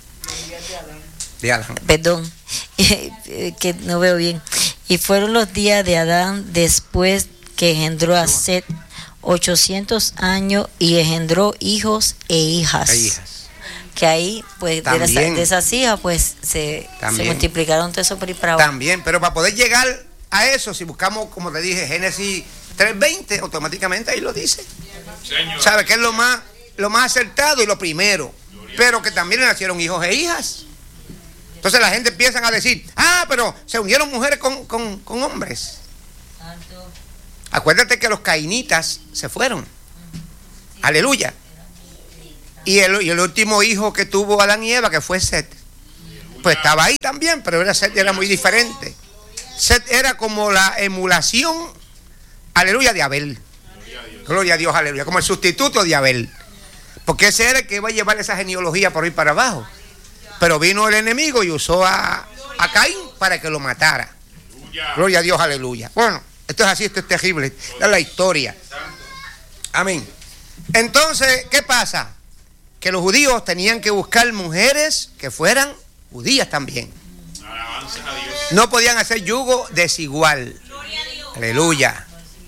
Speaker 1: De Adán.
Speaker 3: Perdón, que no veo bien. Y fueron los días de Adán después que engendró a Set ochocientos años y engendró hijos e hijas. E hijas. Que ahí, pues, de, las, de esas hijas, pues, se, se multiplicaron todo eso por ahí para abajo.
Speaker 1: También, pero para poder llegar a eso, si buscamos, como te dije, Génesis tres veinte, automáticamente ahí lo dice. Señor. ¿Sabe qué es lo más, lo más acertado y lo primero? Gloria. Pero que también le nacieron hijos e hijas. Entonces la gente empieza a decir, ah, pero se unieron mujeres con, con, con hombres. Santo. Acuérdate que los cainitas se fueron. Sí. Aleluya. Y el, y el último hijo que tuvo Adán y Eva, que fue Set, pues estaba ahí también, pero era Set era muy diferente. Set era como la emulación, aleluya, de Abel. Gloria a Dios, aleluya, como el sustituto de Abel. Porque ese era el que iba a llevar esa genealogía por ahí para abajo. Pero vino el enemigo y usó a, a Caín para que lo matara. Gloria a Dios, aleluya. Bueno, esto es así, esto es terrible. Esta es la historia. Amén. Entonces, ¿qué pasa? Que los judíos tenían que buscar mujeres que fueran judías también. No podían hacer yugo desigual. Aleluya.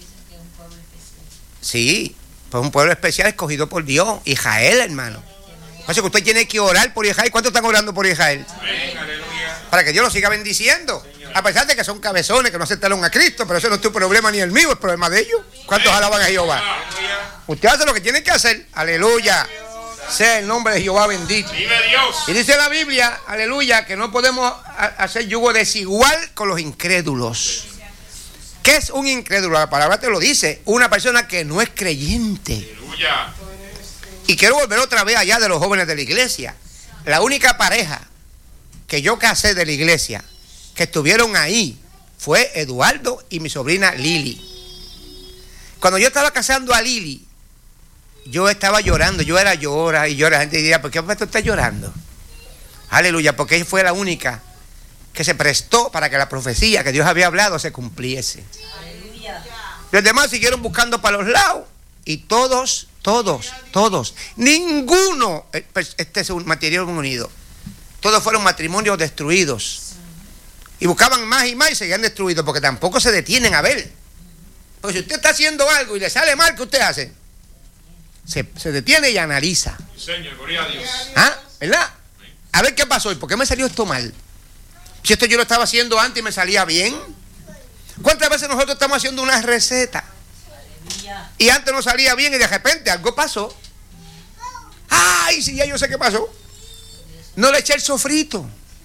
Speaker 1: Sí, pues un pueblo especial escogido por Dios. Israel, hermano. Así que usted tiene que orar por Israel. ¿Cuántos están orando por Israel? Amén, aleluya. Para que Dios los siga bendiciendo. A pesar de que son cabezones, que no aceptaron a Cristo, pero eso no es tu problema ni el mío, es el problema de ellos. ¿Cuántos alaban a Jehová? Usted hace lo que tiene que hacer. Aleluya. Sea el nombre de Jehová bendito. Vive Dios. Y dice la Biblia, aleluya, que no podemos hacer yugo desigual con los incrédulos. ¿Qué es un incrédulo? La palabra te lo dice. Una persona que no es creyente. Aleluya. Y quiero volver otra vez allá de los jóvenes de la iglesia. La única pareja que yo casé de la iglesia que estuvieron ahí fue Eduardo y mi sobrina Lili. Cuando yo estaba casando a Lili, yo estaba llorando, yo era llora y llora. La gente diría, ¿por qué tú estás llorando? Aleluya, porque ella fue la única que se prestó para que la profecía que Dios había hablado se cumpliese. Aleluya. Los demás siguieron buscando para los lados y todos, todos, todos, ninguno, este es un matrimonio unido, todos fueron matrimonios destruidos y buscaban más y más y seguían destruidos porque tampoco se detienen a ver. Porque si usted está haciendo algo y le sale mal, ¿qué usted hace? Se, se detiene y analiza.
Speaker 2: Señor, gloria a Dios.
Speaker 1: ¿Ah? ¿Verdad? A ver qué pasó y por qué me salió esto mal. Si esto yo lo estaba haciendo antes y me salía bien. ¿Cuántas veces nosotros estamos haciendo una receta y antes nos salía bien y de repente algo pasó? ¡Ay, sí, ya yo sé qué pasó! No le eché el sofrito.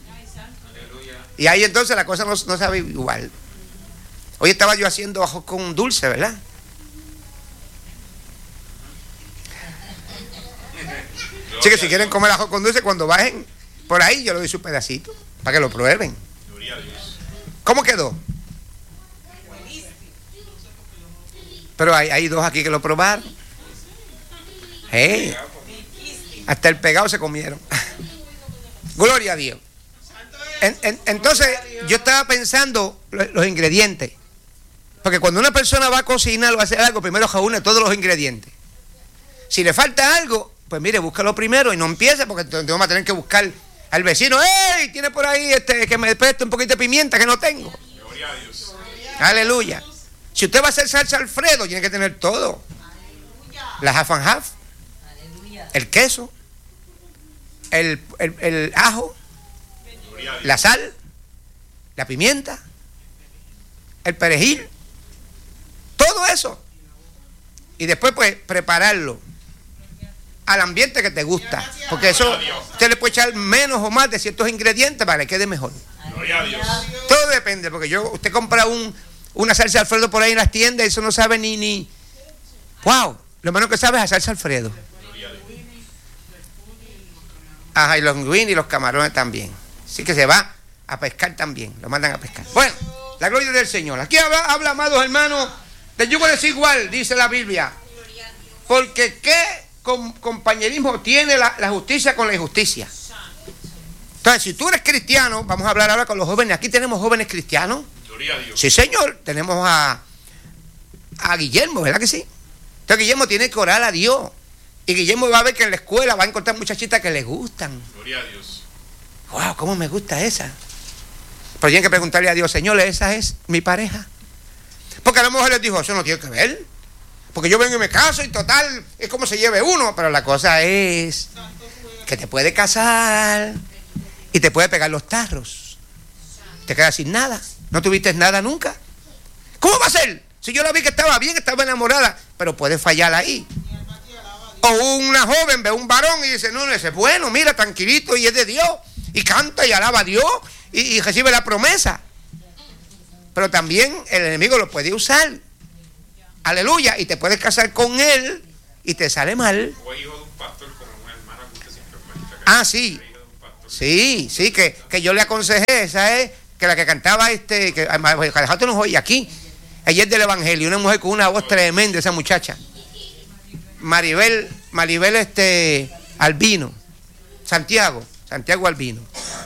Speaker 1: Y ahí entonces la cosa no, no sabe igual. Hoy estaba yo haciendo ajo con dulce, ¿verdad? Así que si quieren comer ajo con dulce, cuando bajen por ahí, yo le doy su pedacito para que lo prueben. ¿Cómo quedó? Pero hay, hay dos aquí que lo probaron. Hey, hasta el pegado se comieron. Gloria a Dios. En, en, entonces, yo estaba pensando los, los ingredientes. Porque cuando una persona va a cocinar o a hacer algo, primero reúne todos los ingredientes. Si le falta algo, pues mire, búscalo primero y no empiece, porque entonces vamos a tener que buscar al vecino. ¡Ey! Tiene por ahí este que me preste un poquito de pimienta que no tengo.
Speaker 2: Gloria a Dios.
Speaker 1: Aleluya. Si usted va a hacer salsa Alfredo, tiene que tener todo. La half and half, el queso, el, el, el ajo, la sal, la pimienta, el perejil, todo eso. Y después pues prepararlo al ambiente que te gusta, porque eso usted le puede echar menos o más de ciertos ingredientes para que quede mejor.
Speaker 2: Gloria a Dios.
Speaker 1: Todo depende, porque yo usted compra un una salsa Alfredo por ahí en las tiendas y eso no sabe ni ni wow, lo menos que sabe es a salsa Alfredo. Ajá, y los linguini y los camarones también. Así que se va a pescar también, lo mandan a pescar. Bueno, la gloria del Señor. Aquí habla, habla amados hermanos, del yugo desigual, dice la Biblia. Porque qué com compañerismo tiene la, la justicia con la injusticia. Entonces, si tú eres cristiano, vamos a hablar ahora con los jóvenes. Aquí tenemos jóvenes cristianos.
Speaker 2: Gloria a Dios.
Speaker 1: Sí, señor. Tenemos a, a Guillermo, ¿verdad que sí? Entonces, Guillermo tiene que orar a Dios. Y Guillermo va a ver que en la escuela va a encontrar muchachitas que le gustan.
Speaker 2: Gloria a Dios.
Speaker 1: Wow, ¿cómo me gusta esa? Pero tienen que preguntarle a Dios, Señor, ¿esa es mi pareja? Porque a la mujer les dijo, eso no tiene que ver. Porque yo vengo y me caso y total, es como se lleve uno. Pero la cosa es que te puede casar y te puede pegar los tarros. Te quedas sin nada. No tuviste nada nunca. ¿Cómo va a ser? Si yo la vi que estaba bien, estaba enamorada, pero puede fallar ahí. O una joven ve un varón y dice, no, no, ese es bueno, mira, tranquilito y es de Dios. Y canta y alaba a Dios y, y recibe la promesa. Pero también el enemigo lo puede usar. Aleluya. Y te puedes casar con él y te sale mal.
Speaker 2: O hijo de un pastor como una hermana que usted siempre cuenta.
Speaker 1: Ah, sí. Sí, sí, que, que yo le aconsejé, esa es, que la que cantaba este, que no nos oye aquí. Ella es del Evangelio, una mujer con una voz tremenda, esa muchacha. Maribel, Maribel este, Albino. Santiago, Santiago Albino.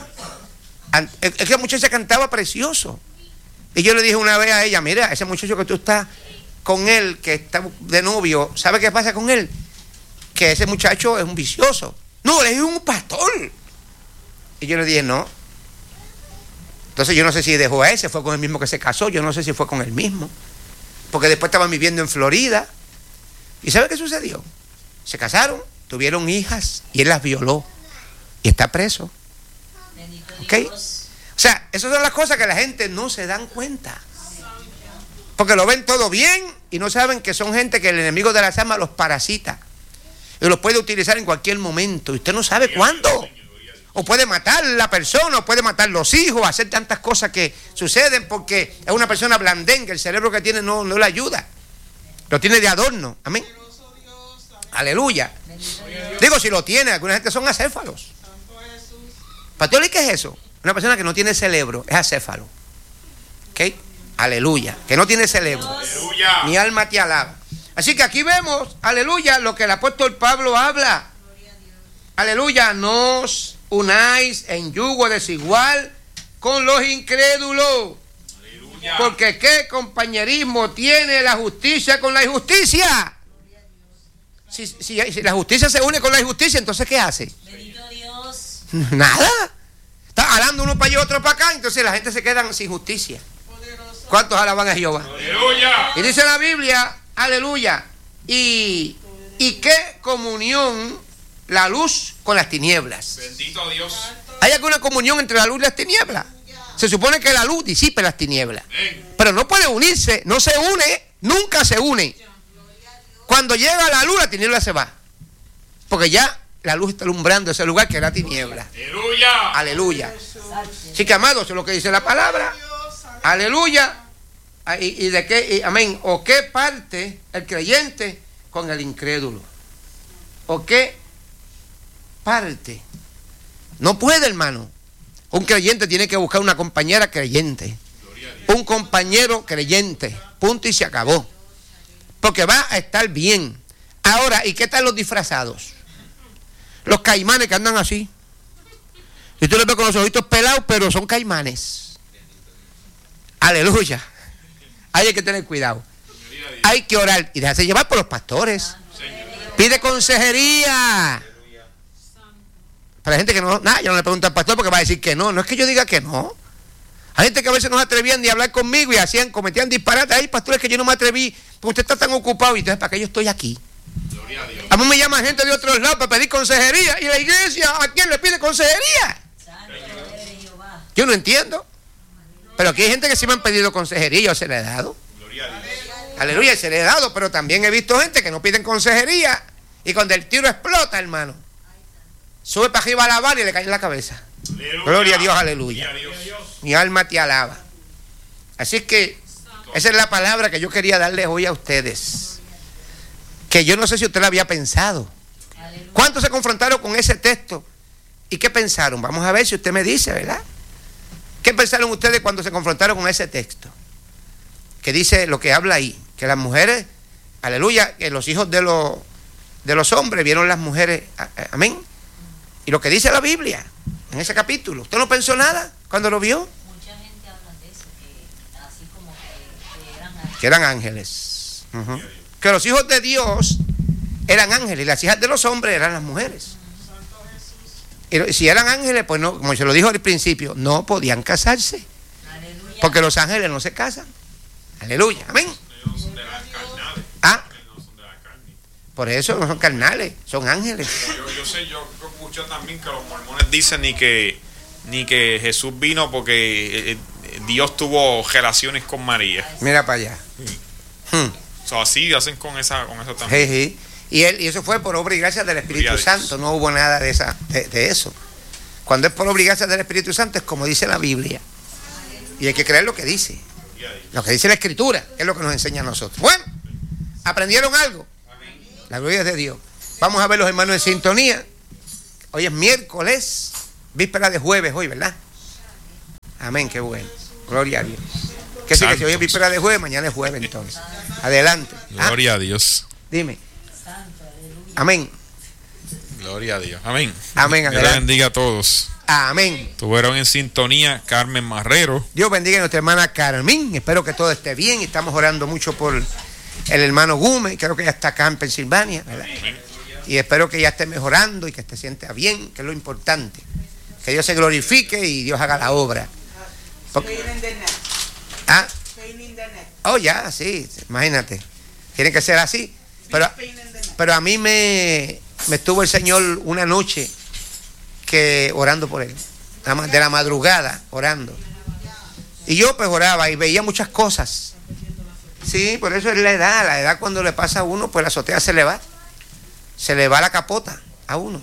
Speaker 1: Es que la muchacha cantaba precioso. Y yo le dije una vez a ella, mira, ese muchacho que tú estás con él, que está de novio, ¿sabe qué pasa con él? Que ese muchacho es un vicioso. No, él es un pastor. Y yo le dije, no. Entonces yo no sé si dejó a ese, fue con el mismo que se casó, yo no sé si fue con el mismo. Porque después estaban viviendo en Florida. ¿Y sabe qué sucedió? Se casaron, tuvieron hijas y él las violó. Y está preso. ¿Ok? O sea, esas son las cosas que la gente no se dan cuenta. Porque lo ven todo bien y no saben que son gente que el enemigo de las almas los parasita. Y los puede utilizar en cualquier momento. Y usted no sabe cuándo. O puede matar a la persona, o puede matar los hijos, hacer tantas cosas que suceden porque es una persona blandenga, el cerebro que tiene no, no le ayuda. Lo tiene de adorno. Amén. Aleluya. Digo, si lo tiene, alguna gente son acéfalos. Pastor, ¿y qué es eso? Una persona que no tiene cerebro, es acéfalo. ¿Ok? Aleluya. Que no tiene cerebro.
Speaker 2: Aleluya.
Speaker 1: Mi alma te alaba. Así que aquí vemos, aleluya, lo que el apóstol Pablo habla. Aleluya, no os unáis en yugo desigual con los incrédulos.
Speaker 2: Aleluya.
Speaker 1: Porque ¿qué compañerismo tiene la justicia con la injusticia? Si, si, si la justicia se une con la injusticia, entonces ¿qué hace?
Speaker 3: Bendito Dios.
Speaker 1: Nada. Está hablando uno para allá, otro para acá, entonces la gente se queda sin justicia. ¿Cuántos alaban a Jehová?
Speaker 2: Aleluya.
Speaker 1: Y dice la Biblia, aleluya, y, y qué comunión la luz con las tinieblas.
Speaker 2: Bendito Dios.
Speaker 1: ¿Hay alguna comunión entre la luz y las tinieblas? Se supone que la luz disipe las tinieblas,
Speaker 2: Amén.
Speaker 1: pero no puede unirse, no se une, nunca se une. Cuando llega la luz, la tiniebla se va, porque ya la luz está alumbrando ese lugar que era tiniebla.
Speaker 2: Aleluya.
Speaker 1: Aleluya. Así que, amados, eso es lo que dice la palabra. Aleluya. ¿Y, y de qué? Y, amén. ¿O qué parte el creyente con el incrédulo? ¿O qué parte? No puede, hermano. Un creyente tiene que buscar una compañera creyente. Un compañero creyente. Punto y se acabó. Porque va a estar bien. Ahora, ¿y qué tal los disfrazados? Los caimanes que andan así. Y tú los ves con los ojitos pelados, pero son caimanes. Aleluya. Hay que tener cuidado. Hay que orar y dejarse llevar por los pastores. Pide consejería. Para gente que no, nada, yo no le pregunto al pastor porque va a decir que no. No es que yo diga que no. Hay gente que a veces no se atrevían ni a hablar conmigo y hacían, cometían disparates. Hay pastores que yo no me atreví porque usted está tan ocupado y entonces ¿para qué yo estoy aquí? A mí me llama gente de otros lados para pedir consejería y la iglesia, ¿a quién le pide consejería? Yo no entiendo. Pero aquí hay gente que sí me han pedido consejería, yo se le he dado. Aleluya, se le he dado, pero también he visto gente que no piden consejería y cuando el tiro explota, hermano, sube para arriba a la bala y le cae en la cabeza.
Speaker 2: Aleluya.
Speaker 1: Gloria a Dios, aleluya.
Speaker 2: Gloria a Dios.
Speaker 1: Mi alma te alaba. Así es que esa es la palabra que yo quería darles hoy a ustedes. Que yo no sé si usted la había pensado. ¿Cuántos se confrontaron con ese texto? ¿Y qué pensaron? Vamos a ver si usted me dice, ¿verdad? ¿Qué pensaron ustedes cuando se confrontaron con ese texto? Que dice lo que habla ahí, que las mujeres, aleluya, que los hijos de los, de los hombres vieron las mujeres, amén. Y lo que dice la Biblia en ese capítulo, ¿usted no pensó nada cuando lo vio?
Speaker 3: Mucha gente habla de eso, que así como que, que eran ángeles.
Speaker 1: Que eran ángeles. Uh-huh. Que los hijos de Dios eran ángeles y las hijas de los hombres eran las mujeres. Y si eran ángeles, pues no, como se lo dijo al principio, no podían casarse.
Speaker 3: Aleluya.
Speaker 1: Porque los ángeles no se casan. Aleluya, amén.
Speaker 2: No son de las carnales.
Speaker 1: Ah,
Speaker 2: No son de la carne.
Speaker 1: por eso no son carnales, son ángeles.
Speaker 2: Yo, yo sé, yo escucho también que los mormones dicen ni que ni que Jesús vino porque eh, Dios tuvo relaciones con María.
Speaker 1: Mira para allá. Hmm.
Speaker 2: O sea, así hacen con esa con eso también.
Speaker 1: Sí, sí. Y, él, y eso fue por obra y gracia del Espíritu
Speaker 2: Gloria a Dios.
Speaker 1: Santo, no hubo nada de, esa, de, de eso. Cuando es por obra y gracia del Espíritu Santo es como dice la Biblia. Y hay que creer lo que dice. Lo que dice la Escritura es lo que nos enseña a nosotros. Bueno, ¿aprendieron algo? La gloria es de Dios. Vamos a ver los hermanos en sintonía. Hoy es miércoles, víspera de jueves hoy, ¿verdad? Amén, qué bueno. Gloria a Dios. Que sí, que si hoy es víspera de jueves, mañana es jueves entonces. Adelante. Ah,
Speaker 5: Gloria a Dios.
Speaker 1: dime. Amén.
Speaker 5: Gloria a Dios. Amén.
Speaker 1: Amén,
Speaker 5: Dios le
Speaker 1: adelante.
Speaker 5: bendiga a todos.
Speaker 1: Amén.
Speaker 5: Estuvieron en sintonía Carmen Marrero.
Speaker 1: Dios bendiga a nuestra hermana Carmín. Espero que todo esté bien. Estamos orando mucho por el hermano Gume. Creo que ya está acá en Pensilvania, ¿verdad? Y espero que ya esté mejorando y que se sienta bien, que es lo importante. Que Dios se glorifique y Dios haga la obra. Porque- ah, oh, ya, sí, imagínate. Tiene que ser así. Pero, pero a mí me, me estuvo el Señor una noche que orando por él, de la madrugada orando, y yo pues oraba y veía muchas cosas. Sí, por eso es la edad, la edad cuando le pasa a uno, pues la azotea se le va, se le va la capota a uno,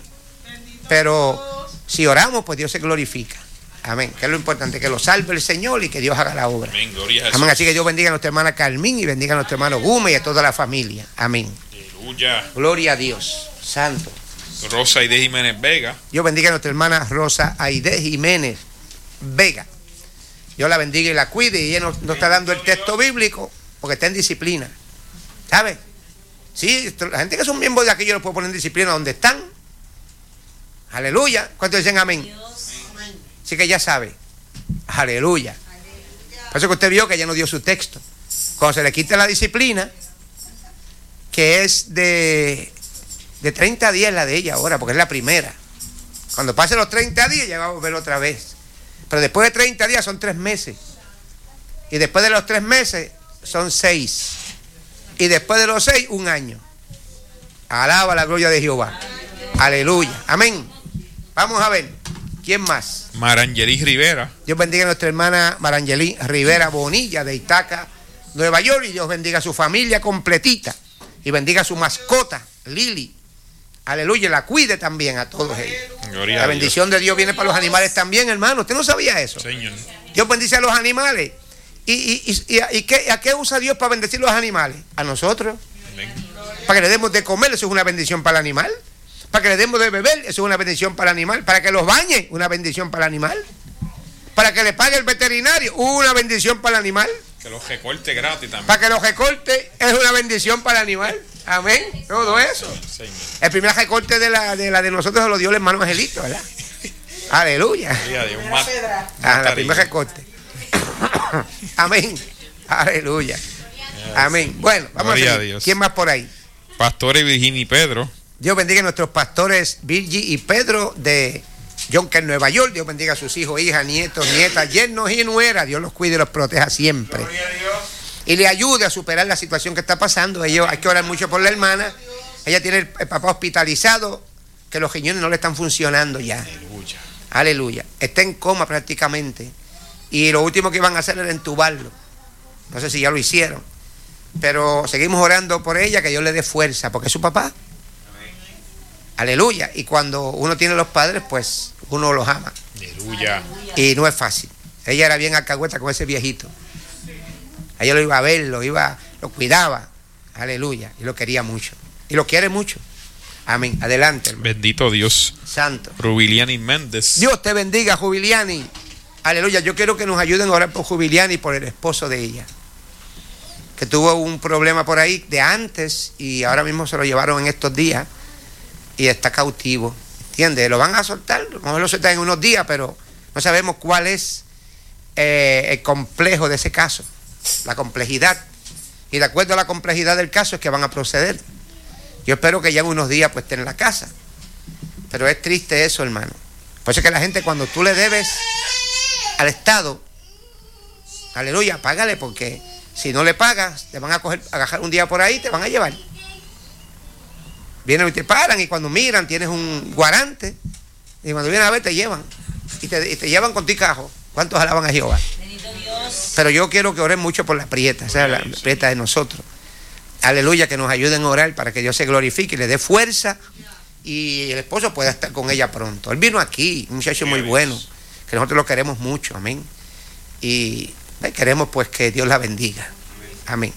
Speaker 1: pero si oramos, pues Dios se glorifica. Amén, que es lo importante, que lo salve el Señor y que Dios haga la obra.
Speaker 2: Amén, gloria a Jesús.
Speaker 1: Amén, así que Dios bendiga a nuestra hermana Carmín y bendiga a nuestro hermano Gume y a toda la familia. Amén.
Speaker 2: Aleluya.
Speaker 1: Gloria a Dios, santo.
Speaker 2: Rosa Aide Jiménez Vega.
Speaker 1: Dios bendiga a nuestra hermana Rosa Aide Jiménez Vega. Dios la bendiga y la cuide. Y ella nos, nos está dando el texto bíblico porque está en disciplina. ¿Sabe? Sí, la gente que son miembros de aquí yo los puedo poner en disciplina donde están. Aleluya. ¿Cuántos dicen amén? Así que ya sabe. Aleluya. Por eso que usted vio que ella no dio su texto. Cuando se le quita la disciplina, que es de, de treinta días la de ella ahora, porque es la primera. Cuando pase los treinta días ya va a volver otra vez. Pero después de treinta días son tres meses. Y después de los tres meses son seis. Y después de los seis, un año. Alaba la gloria de Jehová. Aleluya. Amén. Vamos a ver. ¿Quién más?
Speaker 2: Marangeli Rivera.
Speaker 1: Dios bendiga a nuestra hermana Marangeli Rivera Bonilla de Itaca, Nueva York. Y Dios bendiga a su familia completita. Y bendiga a su mascota, Lili. Aleluya. La cuide también a todos ellos.
Speaker 2: Gloria
Speaker 1: La
Speaker 2: a
Speaker 1: bendición de Dios viene para los animales también, hermano. ¿Usted no sabía eso?
Speaker 2: Señor.
Speaker 1: Dios bendice a los animales. ¿Y, y, y, y, y qué, a qué usa Dios para bendecir los animales? A nosotros.
Speaker 2: Amén.
Speaker 1: Para que le demos de comer, eso es una bendición para el animal. Para que le demos de beber, eso es una bendición para el animal. Para que los bañe, una bendición para el animal. Para que le pague el veterinario, una bendición para el animal.
Speaker 2: Que los recorte gratis también.
Speaker 1: Para que los recorte, es una bendición para el animal. Amén. Todo eso.
Speaker 2: Señor.
Speaker 1: El primer recorte de la de, la de nosotros se lo dio el hermano Angelito, ¿verdad? Aleluya.
Speaker 2: Gloria a Dios. Un mat-
Speaker 1: Ah, la primer recorte. Amén. Aleluya. Amén. Bueno, vamos
Speaker 2: Gloria
Speaker 1: a
Speaker 2: a
Speaker 1: seguir.
Speaker 2: Dios.
Speaker 1: ¿Quién más por ahí?
Speaker 2: Pastores Virginia y Pedro.
Speaker 1: Dios bendiga a nuestros pastores Virgi y Pedro de Yonker, Nueva York. Dios bendiga a sus hijos, hijas, nietos, nietas, yernos y nueras. Dios los cuide y los proteja siempre. Y le ayude a superar la situación que está pasando. Ellos, hay que orar mucho por la hermana. Ella tiene el, el papá hospitalizado, que los riñones no le están funcionando ya.
Speaker 2: Aleluya.
Speaker 1: Aleluya. Está en coma prácticamente. Y lo último que iban a hacer era entubarlo. No sé si ya lo hicieron. Pero seguimos orando por ella, que Dios le dé fuerza, porque es su papá. Aleluya. Y cuando uno tiene los padres, pues uno los ama.
Speaker 2: Aleluya.
Speaker 1: Y no es fácil. Ella era bien alcahueta con ese viejito. Ella lo iba a ver, lo iba, lo cuidaba. Aleluya. Y lo quería mucho. Y lo quiere mucho. Amén. Adelante, hermano.
Speaker 2: Bendito Dios.
Speaker 1: Santo.
Speaker 2: Rubiliani Méndez.
Speaker 1: Dios te bendiga, Jubiliani. Aleluya. Yo quiero que nos ayuden a orar por Jubiliani y por el esposo de ella, que tuvo un problema por ahí de antes y ahora mismo se lo llevaron en estos días y está cautivo. ¿Entiendes? Lo van a soltar, a lo mejor lo sueltan en unos días, pero no sabemos cuál es eh, el complejo de ese caso, la complejidad. Y de acuerdo a la complejidad del caso es que van a proceder. Yo espero que ya en unos días pues estén en la casa. Pero es triste eso, hermano. Por eso es que la gente, cuando tú le debes al Estado, aleluya, págale, porque si no le pagas, te van a coger, a agarrar un día por ahí, te van a llevar. Vienen y te paran, y cuando miran tienes un guarante, y cuando vienen a ver te llevan, y te, y te llevan con tu cajo. ¿Cuántos alaban a Jehová?
Speaker 3: Bendito Dios.
Speaker 1: Pero yo quiero que oren mucho por la prieta, o sea, la prieta de nosotros. Aleluya, que nos ayuden a orar para que Dios se glorifique y le dé fuerza, y el esposo pueda estar con ella pronto. Él vino aquí, un muchacho muy bueno, que nosotros lo queremos mucho, amén. Y eh, queremos pues que Dios la bendiga. Amén.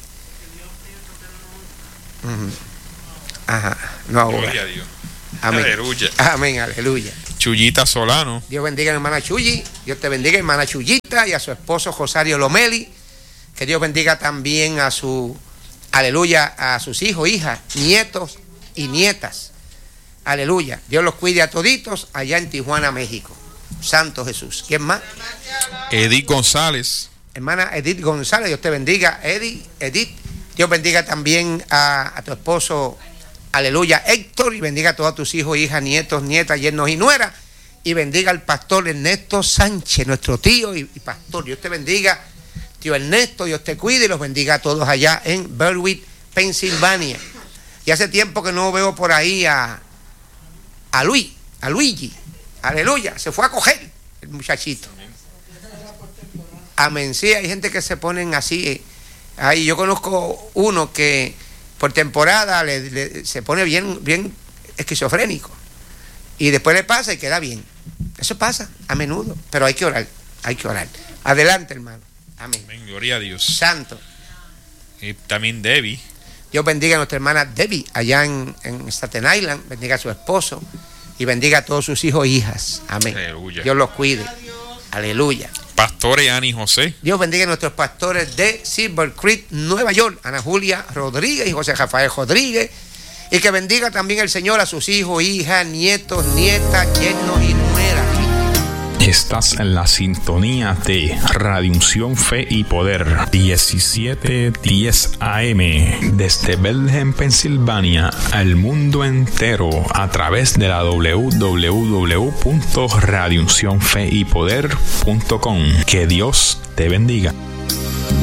Speaker 1: Uh-huh. Ajá, no ahora.
Speaker 2: Gloria a Dios.
Speaker 1: Amén.
Speaker 2: Aleluya.
Speaker 1: Amén, aleluya.
Speaker 2: Chuyita Solano.
Speaker 1: Dios bendiga a mi hermana Chuyi. Dios te bendiga, hermana Chuyita, y a su esposo Rosario Lomeli. Que Dios bendiga también a su, aleluya, a sus hijos, hijas, nietos y nietas. Aleluya. Dios los cuide a toditos allá en Tijuana, México. Santo Jesús. ¿Quién más?
Speaker 2: Edith González.
Speaker 1: Hermana Edith González, Dios te bendiga. Edith, Edith, Dios bendiga también a, a tu esposo, aleluya, Héctor, y bendiga a todos tus hijos, hijas, nietos, nietas, yernos y nueras, y bendiga al pastor Ernesto Sánchez, nuestro tío y, y pastor. Dios te bendiga, tío Ernesto, Dios te cuide y los bendiga a todos allá en Berwick, Pensilvania. Y hace tiempo que no veo por ahí a, a Luis, a Luigi, aleluya, se fue a coger el muchachito. Amén. Sí, hay gente que se ponen así. Ahí yo conozco uno que por temporada le, le, se pone bien, bien esquizofrénico. Y después le pasa y queda bien. Eso pasa a menudo. Pero hay que orar. Hay que orar. Adelante, hermano. Amén.
Speaker 2: Amén. Gloria a Dios.
Speaker 1: Santo.
Speaker 2: Y también Debbie.
Speaker 1: Dios bendiga a nuestra hermana Debbie allá en, en Staten Island. Bendiga a su esposo y bendiga a todos sus hijos e hijas. Amén.
Speaker 5: Aleluya.
Speaker 1: Dios los cuide. Aleluya.
Speaker 5: Pastores Ani José.
Speaker 1: Dios bendiga a nuestros pastores de Silver Creek, Nueva York, Ana Julia Rodríguez y José Rafael Rodríguez. Y que bendiga también el Señor a sus hijos, hijas, nietos, nietas, yernos y nueras.
Speaker 6: Estás en la sintonía de Radio Unción Fe y Poder diecisiete diez A M desde Bethlehem, Pensilvania, al mundo entero a través de la doble u doble u doble u punto radio unción fe y poder punto com. Que Dios te bendiga.